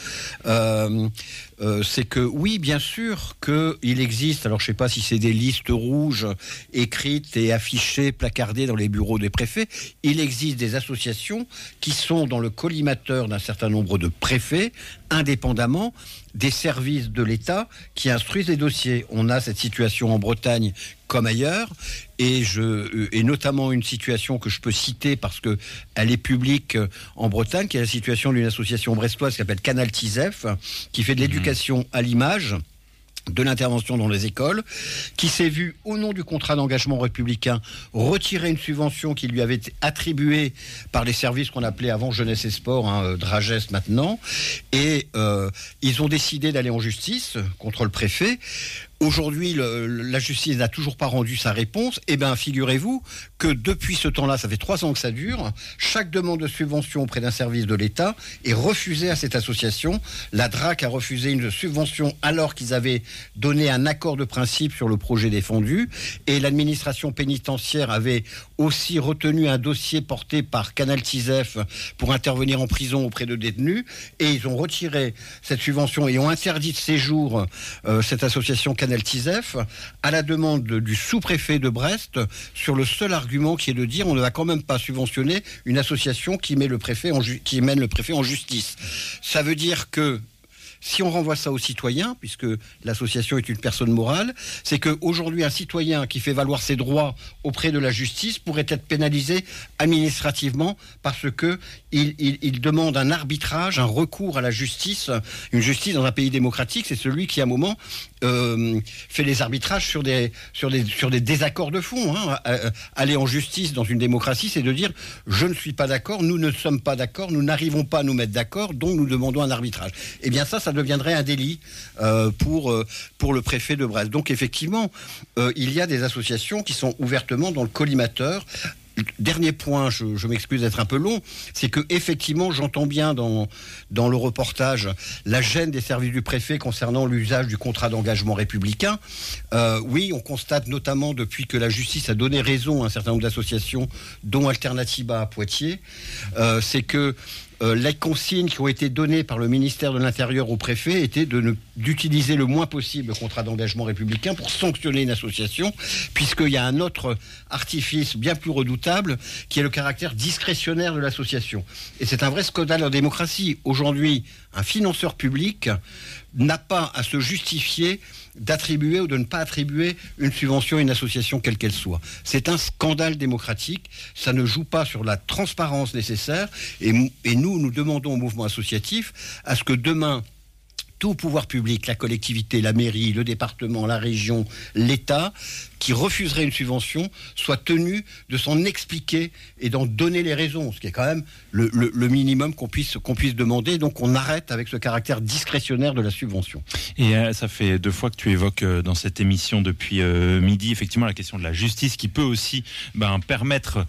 c'est que oui, bien sûr qu'il existe, alors je ne sais pas si c'est des listes rouges écrites et affichées, placardées dans les bureaux des préfets, il existe des associations qui sont dans le collimateur d'un certain nombre de préfets, indépendamment des services de l'État qui instruisent les dossiers. On a cette situation en Bretagne comme ailleurs, et notamment une situation que je peux citer parce que elle est publique en Bretagne, qui est la situation d'une association brestoise qui s'appelle Canal Tisef, qui fait de l'éducation à l'image, de l'intervention dans les écoles, qui s'est vu, au nom du contrat d'engagement républicain, retirer une subvention qui lui avait été attribuée par les services qu'on appelait avant Jeunesse et Sport, Dragès maintenant, et ils ont décidé d'aller en justice contre le préfet. Aujourd'hui, la justice n'a toujours pas rendu sa réponse. Eh bien, figurez-vous que depuis ce temps-là, ça fait 3 ans que ça dure, chaque demande de subvention auprès d'un service de l'État est refusée à cette association. La DRAC a refusé une subvention alors qu'ils avaient donné un accord de principe sur le projet défendu, et l'administration pénitentiaire avait aussi retenu un dossier porté par Canal Tisef pour intervenir en prison auprès de détenus, et ils ont retiré cette subvention et ont interdit de séjour cette association Canal Tisef à la demande du sous-préfet de Brest, sur le seul argument qui est de dire on ne va quand même pas subventionner une association qui mène le préfet en justice. Ça veut dire que si on renvoie ça aux citoyens, puisque l'association est une personne morale, c'est qu'aujourd'hui, un citoyen qui fait valoir ses droits auprès de la justice pourrait être pénalisé administrativement parce qu'il demande un arbitrage, un recours à la justice. Une justice dans un pays démocratique, c'est celui qui, à un moment, fait les arbitrages sur des désaccords de fond. Aller en justice dans une démocratie, c'est de dire je ne suis pas d'accord, nous ne sommes pas d'accord, nous n'arrivons pas à nous mettre d'accord, donc nous demandons un arbitrage. Eh bien ça deviendrait un délit pour le préfet de Brest. Donc effectivement, il y a des associations qui sont ouvertement dans le collimateur. Dernier point, je m'excuse d'être un peu long, c'est que effectivement, j'entends bien dans le reportage la gêne des services du préfet concernant l'usage du contrat d'engagement républicain. Oui, on constate notamment depuis que la justice a donné raison à un certain nombre d'associations, dont Alternativa à Poitiers, c'est que les consignes qui ont été données par le ministère de l'Intérieur au préfet étaient d'utiliser le moins possible le contrat d'engagement républicain pour sanctionner une association, puisqu'il y a un autre artifice bien plus redoutable qui est le caractère discrétionnaire de l'association. Et c'est un vrai scandale en démocratie. Aujourd'hui, un financeur public n'a pas à se justifier d'attribuer ou de ne pas attribuer une subvention à une association quelle qu'elle soit. C'est un scandale démocratique, ça ne joue pas sur la transparence nécessaire, et nous demandons au mouvement associatif à ce que demain, tout pouvoir public, la collectivité, la mairie, le département, la région, l'État, qui refuserait une subvention, soit tenu de s'en expliquer et d'en donner les raisons, ce qui est quand même le minimum qu'on puisse demander. Donc on arrête avec ce caractère discrétionnaire de la subvention. Et ça fait 2 fois que tu évoques dans cette émission depuis midi, effectivement, la question de la justice qui peut aussi permettre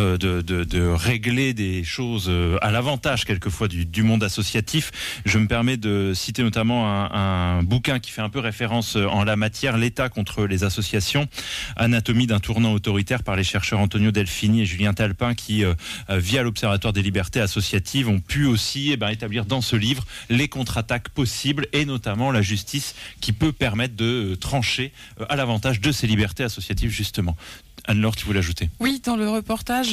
de régler des choses à l'avantage quelquefois du monde associatif. Je me permets de citer notamment un bouquin qui fait un peu référence en la matière, L'État contre les associations, anatomie d'un tournant autoritaire, par les chercheurs Antonio Delfini et Julien Talpin qui, via l'Observatoire des libertés associatives, ont pu aussi établir dans ce livre les contre-attaques possibles et notamment la justice qui peut permettre de trancher à l'avantage de ces libertés associatives justement. Anne-Laure, tu voulais ajouter ? Oui, dans le reportage,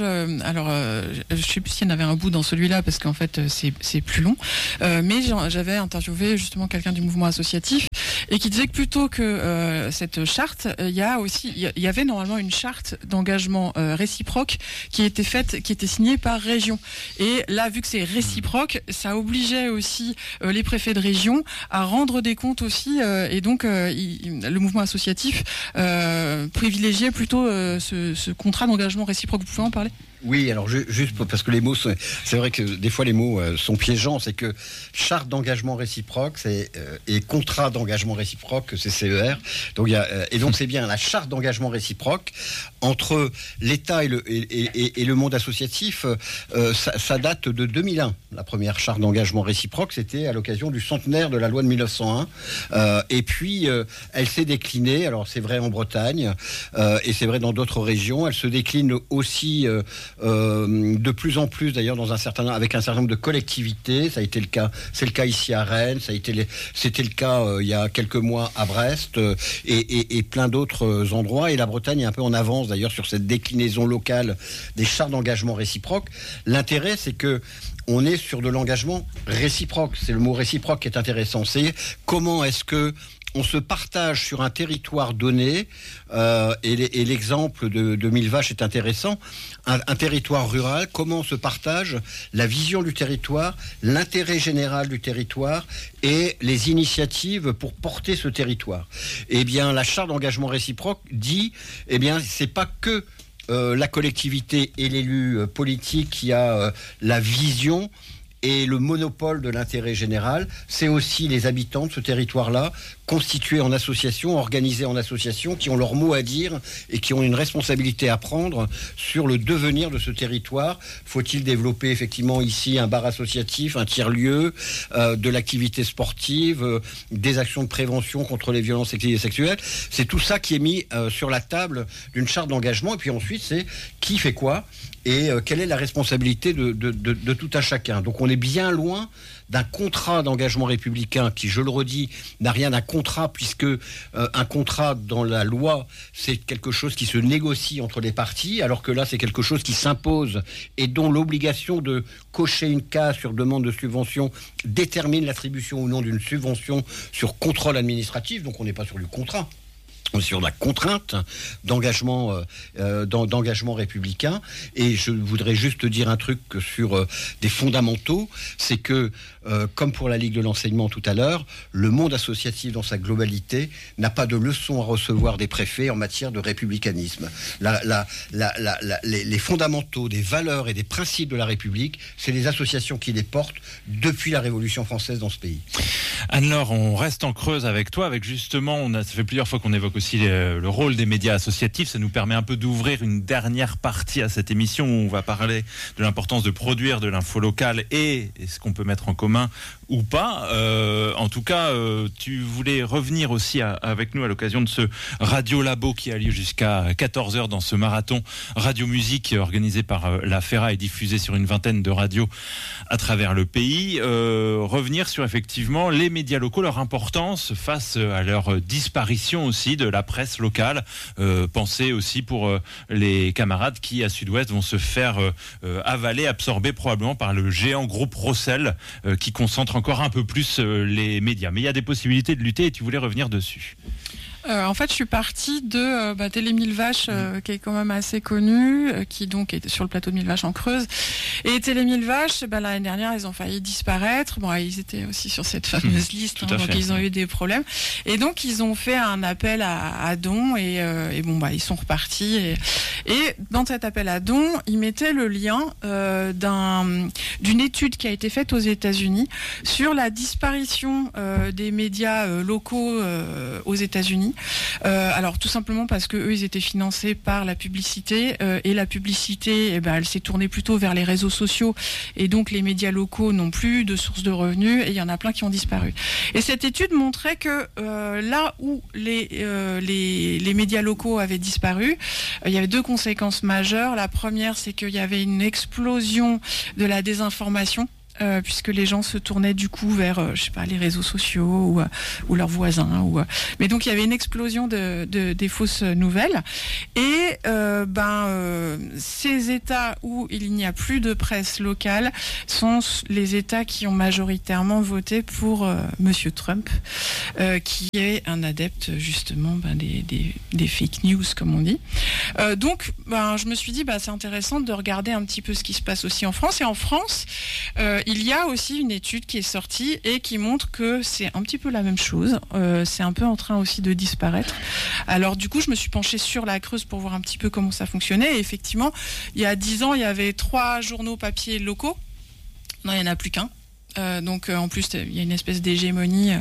je ne sais plus s'il y en avait un bout dans celui-là, parce qu'en fait, c'est plus long, mais j'avais interviewé justement quelqu'un du mouvement associatif, et qui disait que plutôt que cette charte, il y avait normalement une charte d'engagement réciproque qui était signée par région. Et là, vu que c'est réciproque, ça obligeait aussi les préfets de région à rendre des comptes aussi, et donc le mouvement associatif privilégiait plutôt ce contrat d'engagement réciproque. Vous pouvez en parler ? Oui, alors juste parce que les mots, c'est vrai que des fois les mots sont piégeants. C'est que charte d'engagement réciproque, et contrat d'engagement réciproque, c'est CER. Donc et donc c'est bien la charte d'engagement réciproque entre l'État et le monde associatif. Ça date de 2001. La première charte d'engagement réciproque, c'était à l'occasion du centenaire de la loi de 1901. Et puis elle s'est déclinée. Alors c'est vrai en Bretagne et c'est vrai dans d'autres régions. Elle se décline aussi de plus en plus d'ailleurs avec un certain nombre de collectivités. Ça a été le cas, c'est le cas ici à Rennes, c'était le cas il y a quelques mois à Brest et plein d'autres endroits. Et la Bretagne est un peu en avance d'ailleurs sur cette déclinaison locale des chartes d'engagement réciproque. L'intérêt, c'est que on est sur de l'engagement réciproque. C'est le mot réciproque qui est intéressant. C'est comment est-ce que on se partage sur un territoire donné, et l'exemple de Millevaches est intéressant, un territoire rural, comment on se partage la vision du territoire, l'intérêt général du territoire et les initiatives pour porter ce territoire. Eh bien, la charte d'engagement réciproque dit, c'est pas que la collectivité et l'élu politique qui a la vision et le monopole de l'intérêt général, c'est aussi les habitants de ce territoire-là, constitués en associations, organisés en associations, qui ont leur mot à dire et qui ont une responsabilité à prendre sur le devenir de ce territoire. Faut-il développer effectivement ici un bar associatif, un tiers-lieu, de l'activité sportive, des actions de prévention contre les violences sexuelles ? C'est tout ça qui est mis sur la table d'une charte d'engagement. Et puis ensuite, c'est qui fait quoi et quelle est la responsabilité de tout un chacun. Donc on est bien loin d'un contrat d'engagement républicain qui, je le redis, n'a rien d'un contrat, puisque un contrat dans la loi, c'est quelque chose qui se négocie entre les parties, alors que là, c'est quelque chose qui s'impose et dont l'obligation de cocher une case sur demande de subvention détermine l'attribution ou non d'une subvention sur contrôle administratif. Donc on n'est pas sur du contrat. Sur la contrainte d'engagement républicain. Et je voudrais juste dire un truc sur des fondamentaux, c'est que, comme pour la Ligue de l'enseignement tout à l'heure, le monde associatif dans sa globalité n'a pas de leçon à recevoir des préfets en matière de républicanisme. Les fondamentaux des valeurs et des principes de la République, c'est les associations qui les portent depuis la Révolution française dans ce pays. Anne-Laure, on reste en Creuse avec toi, avec justement, ça fait plusieurs fois qu'on évoque aussi le rôle des médias associatifs. Ça nous permet un peu d'ouvrir une dernière partie à cette émission où on va parler de l'importance de produire de l'info locale et ce qu'on peut mettre en commun ou pas. En tout cas, tu voulais revenir aussi avec nous à l'occasion de ce Radio Labo qui a lieu jusqu'à 14h dans ce marathon Radio Musique organisé par la FERA et diffusé sur une vingtaine de radios à travers le pays. Revenir sur effectivement les médias locaux, leur importance face à leur disparition aussi de la presse locale. Pensez aussi pour les camarades qui à Sud-Ouest vont se faire avaler, absorber probablement par le géant groupe Rossel qui concentre encore un peu plus les médias. Mais il y a des possibilités de lutter et tu voulais revenir dessus. En fait, je suis partie de Télé Mille Vaches, qui est quand même assez connu, qui donc est sur le plateau de Mille Vaches en Creuse. Et Télé Mille Vaches, l'année dernière, ils ont failli disparaître. Bon, ils étaient aussi sur cette fameuse liste, donc ils ont eu des problèmes. Et donc, ils ont fait un appel à dons et ils sont repartis. Et dans cet appel à dons, ils mettaient le lien d'une étude qui a été faite aux États-Unis sur la disparition des médias locaux aux États-Unis. Alors tout simplement parce que eux ils étaient financés par la publicité et la publicité elle s'est tournée plutôt vers les réseaux sociaux et donc les médias locaux n'ont plus de source de revenus et il y en a plein qui ont disparu. Et cette étude montrait que là où les médias locaux avaient disparu, il y avait deux conséquences majeures. La première, c'est qu'il y avait une explosion de la désinformation. Puisque les gens se tournaient du coup vers, les réseaux sociaux ou leurs voisins. Mais donc il y avait une explosion des fausses nouvelles. Et ces États où il n'y a plus de presse locale sont les États qui ont majoritairement voté pour Monsieur Trump, qui est un adepte justement des fake news comme on dit. Donc je me suis dit c'est intéressant de regarder un petit peu ce qui se passe aussi en France. Et en France, il y a aussi une étude qui est sortie et qui montre que c'est un petit peu la même chose. C'est un peu en train aussi de disparaître. Alors du coup, je me suis penchée sur la Creuse pour voir un petit peu comment ça fonctionnait. Et effectivement, il y a 10 ans, il y avait 3 journaux papier locaux. Non, il n'y en a plus qu'un. Donc en plus il y a une espèce d'hégémonie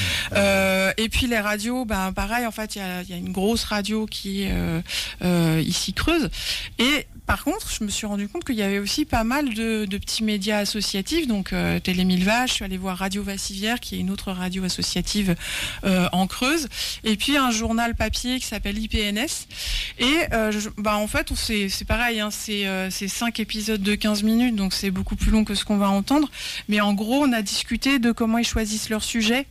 et puis les radios pareil en fait il y a une grosse radio qui est ici Creuse et par contre je me suis rendu compte qu'il y avait aussi pas mal de petits médias associatifs donc Télé Mille Vaches, je suis allée voir Radio Vassivière qui est une autre radio associative en Creuse et puis un journal papier qui s'appelle IPNS et en fait c'est pareil c'est 5 épisodes de 15 minutes donc c'est beaucoup plus long que ce qu'on va entendre mais en gros on a discuté de comment ils choisissent leurs sujets,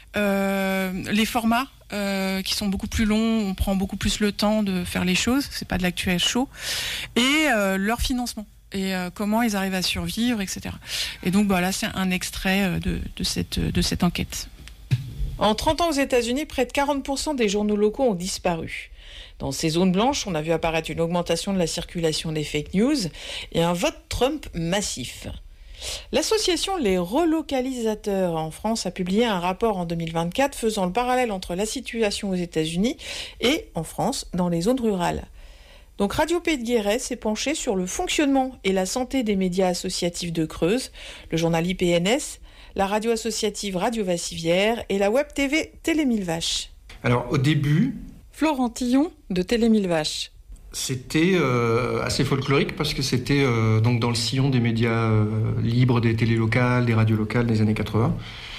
les formats qui sont beaucoup plus longs, on prend beaucoup plus le temps de faire les choses, c'est pas de l'actuel chaud, et leur financement et comment ils arrivent à survivre, etc. Et donc là c'est un extrait de cette enquête. En 30 ans aux États-Unis, près de 40% des journaux locaux ont disparu. Dans ces zones blanches, on a vu apparaître une augmentation de la circulation des fake news et un vote Trump massif. L'association Les Relocalisateurs en France a publié un rapport en 2024 faisant le parallèle entre la situation aux États-Unis et en France dans les zones rurales. Donc Radio Pays de Guéret s'est penché sur le fonctionnement et la santé des médias associatifs de Creuse, le journal IPNS, la radio associative Radio Vassivière et la web TV Télé Mille Vaches. Alors au début, Florent Tillon de Télé Mille Vaches. C'était assez folklorique parce que c'était donc dans le sillon des médias libres, des télés locales, des radios locales des années 80.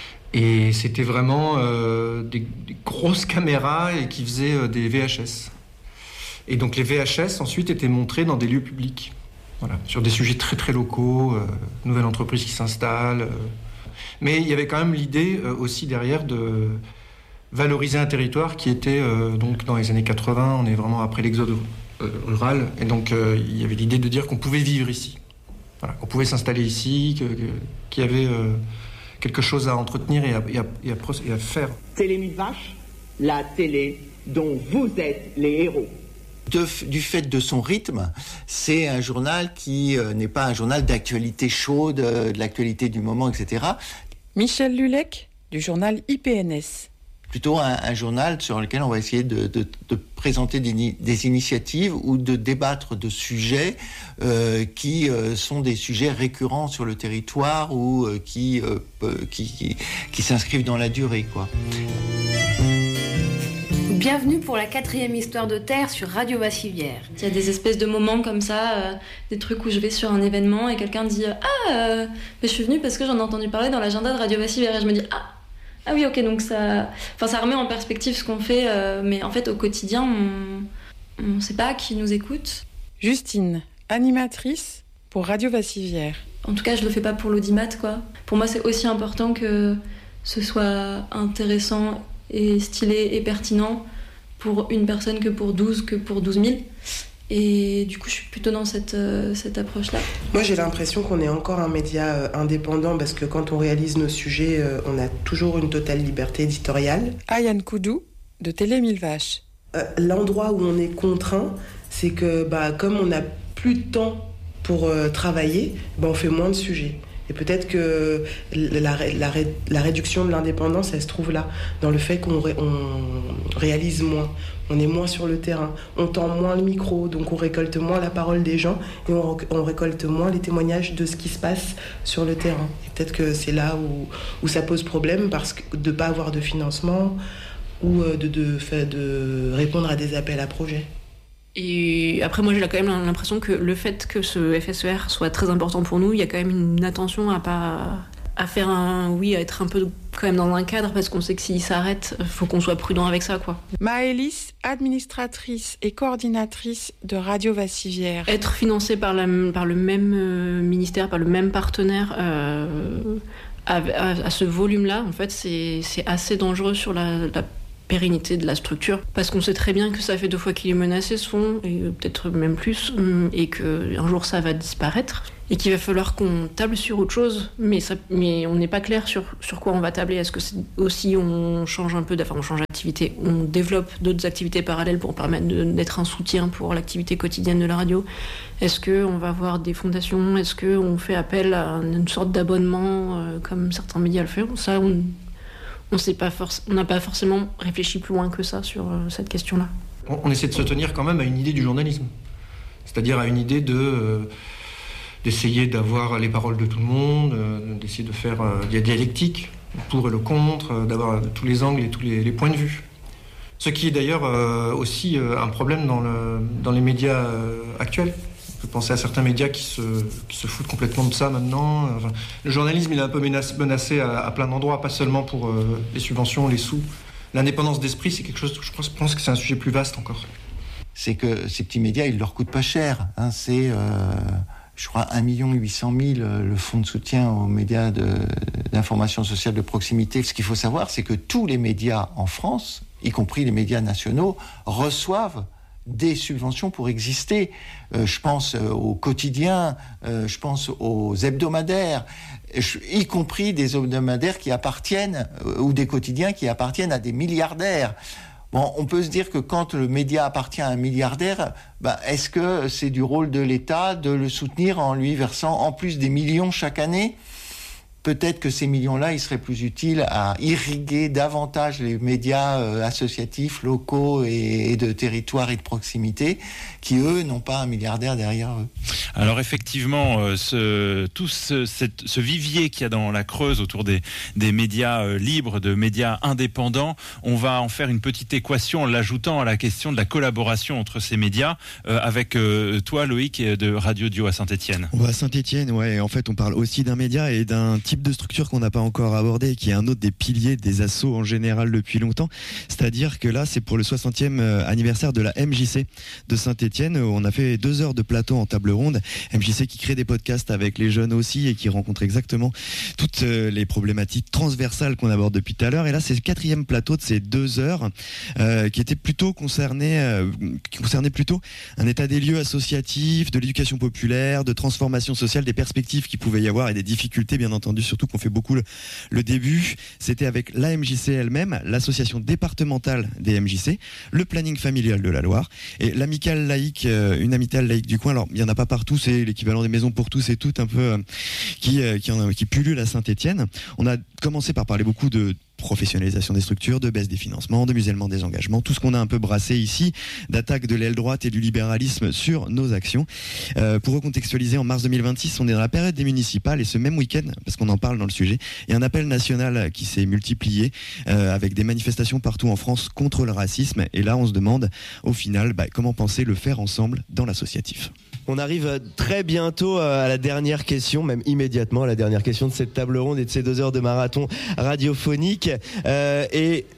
Et c'était vraiment des grosses caméras et qui faisaient des VHS. Et donc les VHS ensuite étaient montrés dans des lieux publics. Voilà, sur des sujets très très locaux, nouvelle entreprise qui s'installe. Mais il y avait quand même l'idée aussi derrière de valoriser un territoire qui était donc dans les années 80, on est vraiment après l'exode rural, et donc il y avait l'idée de dire qu'on pouvait vivre ici, voilà, qu'on pouvait s'installer ici, qu'il y avait quelque chose à entretenir et à faire. Télé Mille Vaches, la télé dont vous êtes les héros. Du fait de son rythme, c'est un journal qui n'est pas un journal d'actualité chaude, de l'actualité du moment, etc. Michel Lulec, du journal IPNS. Plutôt un journal sur lequel on va essayer de présenter des initiatives ou de débattre de sujets qui sont des sujets récurrents sur le territoire ou qui s'inscrivent dans la durée, quoi. Bienvenue pour la 4e histoire de Terre sur Radio Vassivière. Il y a des espèces de moments comme ça, des trucs où je vais sur un événement et quelqu'un dit « mais je suis venue parce que j'en ai entendu parler dans l'agenda de Radio Vassivière » et je me dis « Ah oui, ok, donc ça remet en perspective ce qu'on fait, mais en fait, au quotidien, on ne sait pas qui nous écoute. » Justine, animatrice pour Radio Vassivière. En tout cas, je le fais pas pour l'audimat, quoi. Pour moi, c'est aussi important que ce soit intéressant et stylé et pertinent pour une personne que pour 12 000. Et du coup, je suis plutôt dans cette approche-là. Moi, j'ai l'impression qu'on est encore un média indépendant parce que quand on réalise nos sujets, on a toujours une totale liberté éditoriale. Ayane Koudou, de Télé Mille Vaches. L'endroit où on est contraint, c'est que comme on n'a plus de temps pour travailler, on fait moins de sujets. Et peut-être que la réduction de l'indépendance, elle se trouve là, dans le fait qu'on réalise moins. On est moins sur le terrain, on tend moins le micro, donc on récolte moins la parole des gens et on récolte moins les témoignages de ce qui se passe sur le terrain. Et peut-être que c'est là où ça pose problème, parce que de ne pas avoir de financement ou de répondre à des appels à projets. Et après, moi, j'ai quand même l'impression que le fait que ce FSER soit très important pour nous, il y a quand même une attention à faire à être un peu quand même dans un cadre, parce qu'on sait que s'il s'arrête, il faut qu'on soit prudent avec ça, quoi. Maëlys, administratrice et coordinatrice de Radio Vassivière. Être financé par le même ministère, par le même partenaire, à ce volume-là, en fait, c'est assez dangereux sur la pérennité de la structure, parce qu'on sait très bien que ça fait 2 fois qu'il est menacé, ce fonds, et peut-être même plus, et qu'un jour ça va disparaître, et qu'il va falloir qu'on table sur autre chose, mais on n'est pas clair sur quoi on va tabler. Est-ce que c'est aussi on change un peu, on change d'activité, on développe d'autres activités parallèles pour permettre d'être un soutien pour l'activité quotidienne de la radio? Est-ce qu'on va avoir des fondations? Est-ce qu'on fait appel à une sorte d'abonnement comme certains médias le font? Ça, on n'a pas forcément réfléchi plus loin que ça sur cette question-là. On essaie de se tenir quand même à une idée du journalisme, c'est-à-dire à une idée d'essayer d'avoir les paroles de tout le monde, d'essayer de faire de la dialectique, le pour et le contre, d'avoir tous les angles et tous les points de vue. Ce qui est d'ailleurs aussi un problème dans les médias actuels. On peut penser à certains médias qui se foutent complètement de ça maintenant. Enfin, le journalisme, il est un peu menacé à plein d'endroits, pas seulement pour les subventions, les sous. L'indépendance d'esprit, c'est quelque chose, je pense que c'est un sujet plus vaste encore. C'est que ces petits médias, ils leur coûtent pas cher. C'est, je crois, 1 800 000 le fonds de soutien aux médias d'information sociale de proximité. Ce qu'il faut savoir, c'est que tous les médias en France, y compris les médias nationaux, reçoivent des subventions pour exister. Je pense aux quotidiens, je pense aux hebdomadaires, y compris des hebdomadaires qui appartiennent, ou des quotidiens qui appartiennent à des milliardaires. Bon, on peut se dire que quand le média appartient à un milliardaire, est-ce que c'est du rôle de l'État de le soutenir en lui versant en plus des millions chaque année ? Peut-être que ces millions-là, ils seraient plus utiles à irriguer davantage les médias associatifs, locaux et de territoire et de proximité, qui, eux, n'ont pas un milliardaire derrière eux. Alors effectivement, ce vivier qu'il y a dans la Creuse autour des médias libres, de médias indépendants, on va en faire une petite équation en l'ajoutant à la question de la collaboration entre ces médias, avec toi, Loïc, de Radio Dio à Saint-Étienne. À Saint-Étienne, ouais. En fait, on parle aussi d'un média et d'un type de structure qu'on n'a pas encore abordé, qui est un autre des piliers des assos en général depuis longtemps. C'est-à-dire que là, c'est pour le 60e anniversaire de la MJC de Saint-Étienne. On a fait 2 heures de plateau en table ronde. MJC qui crée des podcasts avec les jeunes aussi et qui rencontre exactement toutes les problématiques transversales qu'on aborde depuis tout à l'heure. Et là, c'est le 4e plateau de ces 2 heures qui était plutôt qui concernait plutôt un état des lieux associatif, de l'éducation populaire, de transformation sociale, des perspectives qu'il pouvait y avoir et des difficultés, bien entendu, surtout qu'on fait beaucoup le début. C'était avec la MJC elle-même, l'association départementale des MJC, le planning familial de la Loire et l'amicale laïque, une amicale laïque du coin. Alors, il n'y en a pas partout, c'est l'équivalent des maisons pour tous et toutes un peu qui pullulent à Saint-Étienne. On a commencé par parler beaucoup de professionnalisation des structures, de baisse des financements, de musellement des engagements, tout ce qu'on a un peu brassé ici, d'attaque de l'aile droite et du libéralisme sur nos actions. Pour recontextualiser, en mars 2026, on est dans la période des municipales et ce même week-end, parce qu'on en parle dans le sujet, il y a un appel national qui s'est multiplié avec des manifestations partout en France contre le racisme. Et là, on se demande au final comment penser le faire ensemble dans l'associatif. On arrive très bientôt à la dernière question, même immédiatement à la dernière question de cette table ronde et de ces 2 heures de marathon radiophonique. Et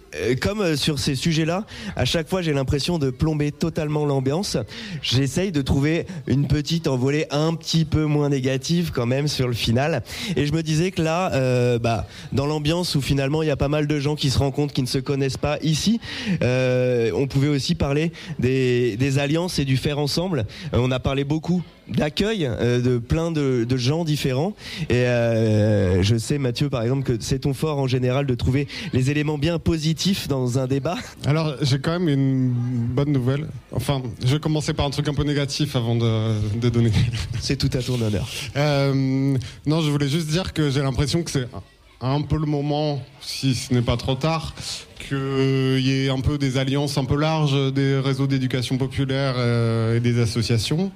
comme sur ces sujets-là, à chaque fois j'ai l'impression de plomber totalement l'ambiance. J'essaye de trouver une petite envolée un petit peu moins négative quand même sur le final. Et je me disais que là, dans l'ambiance où finalement il y a pas mal de gens qui se rencontrent, qui ne se connaissent pas ici, on pouvait aussi parler des alliances et du faire ensemble. On a parlé beaucoup d'accueil de plein de gens différents et je sais, Mathieu, par exemple, que c'est ton fort en général de trouver les éléments bien positifs dans un débat. Alors j'ai quand même une bonne nouvelle, enfin je vais commencer par un truc un peu négatif avant de donner. C'est tout à ton honneur. Non, je voulais juste dire que j'ai l'impression que c'est un peu le moment, si ce n'est pas trop tard, qu'il y ait un peu des alliances un peu larges des réseaux d'éducation populaire et des associations.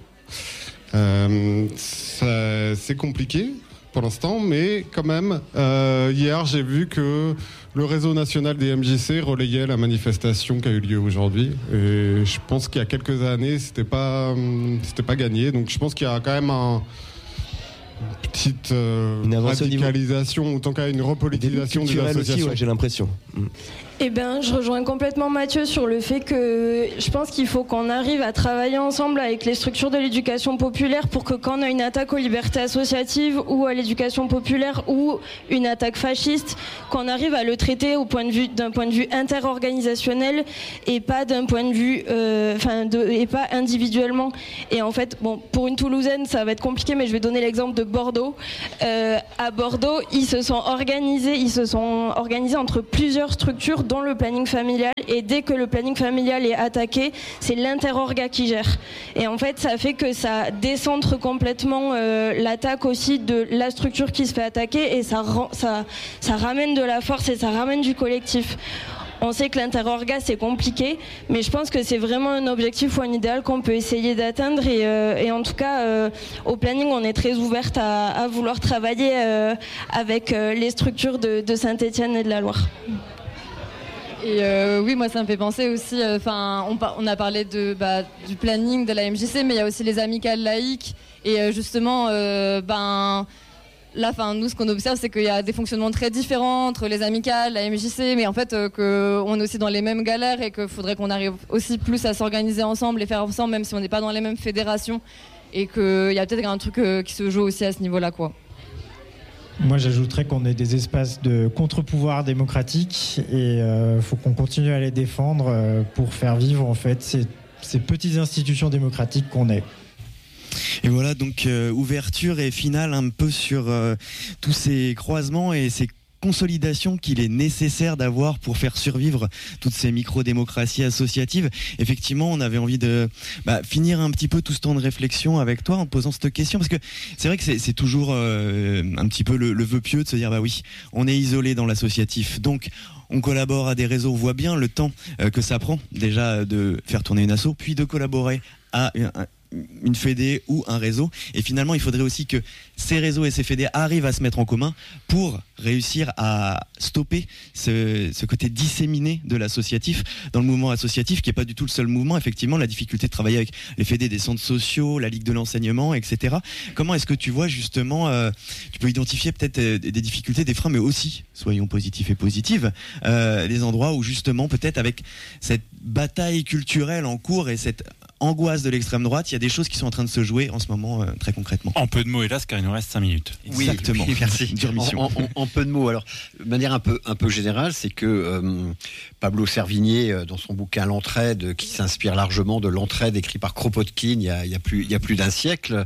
C'est compliqué pour l'instant, mais quand même, hier j'ai vu que le réseau national des MJC relayait la manifestation qui a eu lieu aujourd'hui. Et je pense qu'il y a quelques années, c'était pas gagné. Donc je pense qu'il y a quand même une petite radicalisation, autant qu'à une repolitisation des associations. Aussi, ouais, j'ai l'impression. Eh bien, je rejoins complètement Mathieu sur le fait que je pense qu'il faut qu'on arrive à travailler ensemble avec les structures de l'éducation populaire pour que quand on a une attaque aux libertés associatives ou à l'éducation populaire ou une attaque fasciste, qu'on arrive à le traiter d'un point de vue interorganisationnel et pas d'un point de vue, et pas individuellement. Et en fait, bon, pour une Toulousaine, ça va être compliqué, mais je vais donner l'exemple de Bordeaux. À Bordeaux, ils se sont organisés entre plusieurs structures dont le planning familial, et dès que le planning familial est attaqué, c'est l'interorga qui gère. Et en fait, ça fait que ça décentre complètement l'attaque aussi de la structure qui se fait attaquer, et ça ramène de la force et ça ramène du collectif. On sait que l'interorga c'est compliqué, mais je pense que c'est vraiment un objectif ou un idéal qu'on peut essayer d'atteindre, et en tout cas au planning on est très ouverte à vouloir travailler avec les structures de Saint-Étienne et de la Loire. Et oui, moi ça me fait penser aussi, on a parlé du planning de la MJC, mais il y a aussi les amicales laïques, et justement là, nous, ce qu'on observe, c'est qu'il y a des fonctionnements très différents entre les amicales, la MJC, mais en fait, qu'on est aussi dans les mêmes galères, et qu'il faudrait qu'on arrive aussi plus à s'organiser ensemble et faire ensemble, même si on n'est pas dans les mêmes fédérations, et qu'il y a peut-être un truc qui se joue aussi à ce niveau-là, quoi. Moi, j'ajouterais qu'on est des espaces de contre-pouvoir démocratique, et faut qu'on continue à les défendre pour faire vivre en fait ces petites institutions démocratiques qu'on est. Et voilà, donc ouverture et finale un peu sur tous ces croisements et ces consolidation qu'il est nécessaire d'avoir pour faire survivre toutes ces micro-démocraties associatives. Effectivement, on avait envie de finir un petit peu tout ce temps de réflexion avec toi en te posant cette question, parce que c'est vrai que c'est toujours un petit peu le vœu pieux de se dire oui, on est isolé dans l'associatif, donc on collabore à des réseaux, on voit bien le temps que ça prend déjà de faire tourner une asso, puis de collaborer à une fédé ou un réseau, et finalement il faudrait aussi que ces réseaux et ces fédés arrivent à se mettre en commun pour réussir à stopper ce côté disséminé de l'associatif dans le mouvement associatif, qui n'est pas du tout le seul mouvement. Effectivement, la difficulté de travailler avec les fédés des centres sociaux, la Ligue de l'enseignement, etc. Comment est-ce que tu vois justement, tu peux identifier peut-être des difficultés, des freins, mais aussi, soyons positifs et positives, des endroits où justement peut-être avec cette bataille culturelle en cours et cette angoisse de l'extrême droite, il y a des choses qui sont en train de se jouer en ce moment très concrètement. En peu de mots, hélas, car il nous reste 5 minutes. Exactement. Oui, merci. En peu de mots. Alors, de manière un peu générale, c'est que Pablo Servigné, dans son bouquin L'entraide, qui s'inspire largement de L'entraide écrit par Kropotkin il y a plus d'un siècle,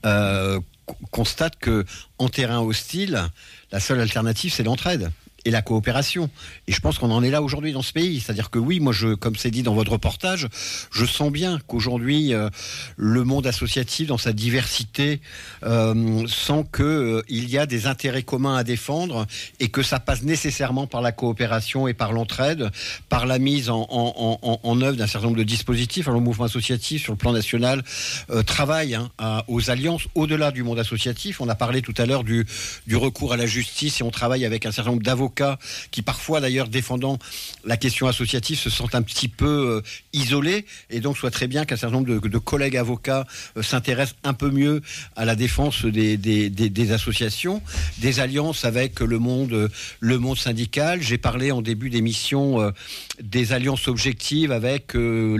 constate que en terrain hostile, la seule alternative, c'est l'entraide et la coopération. Et je pense qu'on en est là aujourd'hui dans ce pays. C'est-à-dire que oui, moi, comme c'est dit dans votre reportage, je sens bien qu'aujourd'hui, le monde associatif, dans sa diversité, sent qu'il y a des intérêts communs à défendre, et que ça passe nécessairement par la coopération et par l'entraide, par la mise en œuvre d'un certain nombre de dispositifs. Alors, le mouvement associatif, sur le plan national, travaille aux alliances au-delà du monde associatif. On a parlé tout à l'heure du recours à la justice, et on travaille avec un certain nombre d'avocats avocats qui parfois d'ailleurs défendant la question associative se sentent un petit peu isolés, et donc soit très bien qu'un certain nombre de collègues avocats s'intéressent un peu mieux à la défense des associations, des alliances avec le monde syndical. J'ai parlé en début d'émission des alliances objectives avec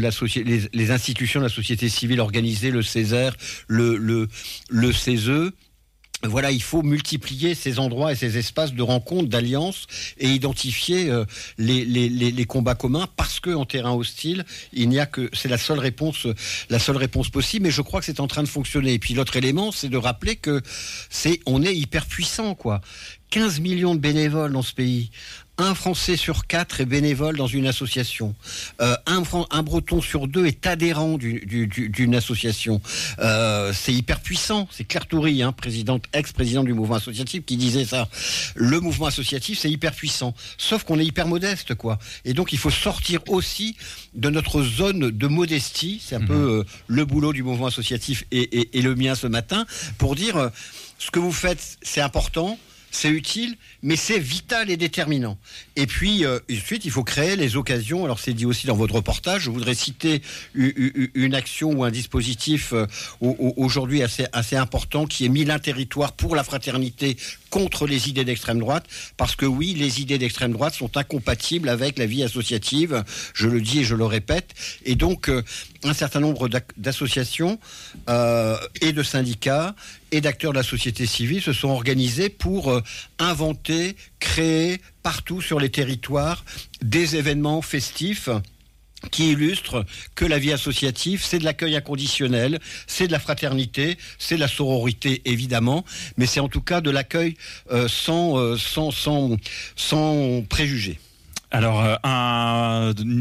les institutions de la société civile organisée, le Césaire, le CESE. Voilà, il faut multiplier ces endroits et ces espaces de rencontre, d'alliance, et identifier les combats communs, parce que en terrain hostile, c'est la seule réponse possible. Mais je crois que c'est en train de fonctionner. Et puis l'autre élément, c'est de rappeler que on est hyper puissant, quoi. 15 millions de bénévoles dans ce pays. Un Français sur 4 est bénévole dans une association. Un Breton sur 2 est adhérent d'une association. C'est hyper puissant. C'est Claire Toury, ex-présidente du mouvement associatif, qui disait ça. Le mouvement associatif, c'est hyper puissant. Sauf qu'on est hyper modeste, quoi. Et donc, il faut sortir aussi de notre zone de modestie. C'est un peu le boulot du mouvement associatif et le mien ce matin, pour dire ce que vous faites, c'est important. C'est utile, mais c'est vital et déterminant. Et puis, ensuite, il faut créer les occasions. Alors, c'est dit aussi dans votre reportage. Je voudrais citer une action ou un dispositif aujourd'hui assez important, qui est mis un territoire pour la fraternité contre les idées d'extrême droite. Parce que oui, les idées d'extrême droite sont incompatibles avec la vie associative. Je le dis et je le répète. Et donc, un certain nombre d'associations et de syndicats et d'acteurs de la société civile se sont organisés pour inventer, créer partout sur les territoires des événements festifs qui illustrent que la vie associative, c'est de l'accueil inconditionnel, c'est de la fraternité, c'est de la sororité évidemment, mais c'est en tout cas de l'accueil sans préjugés. Alors,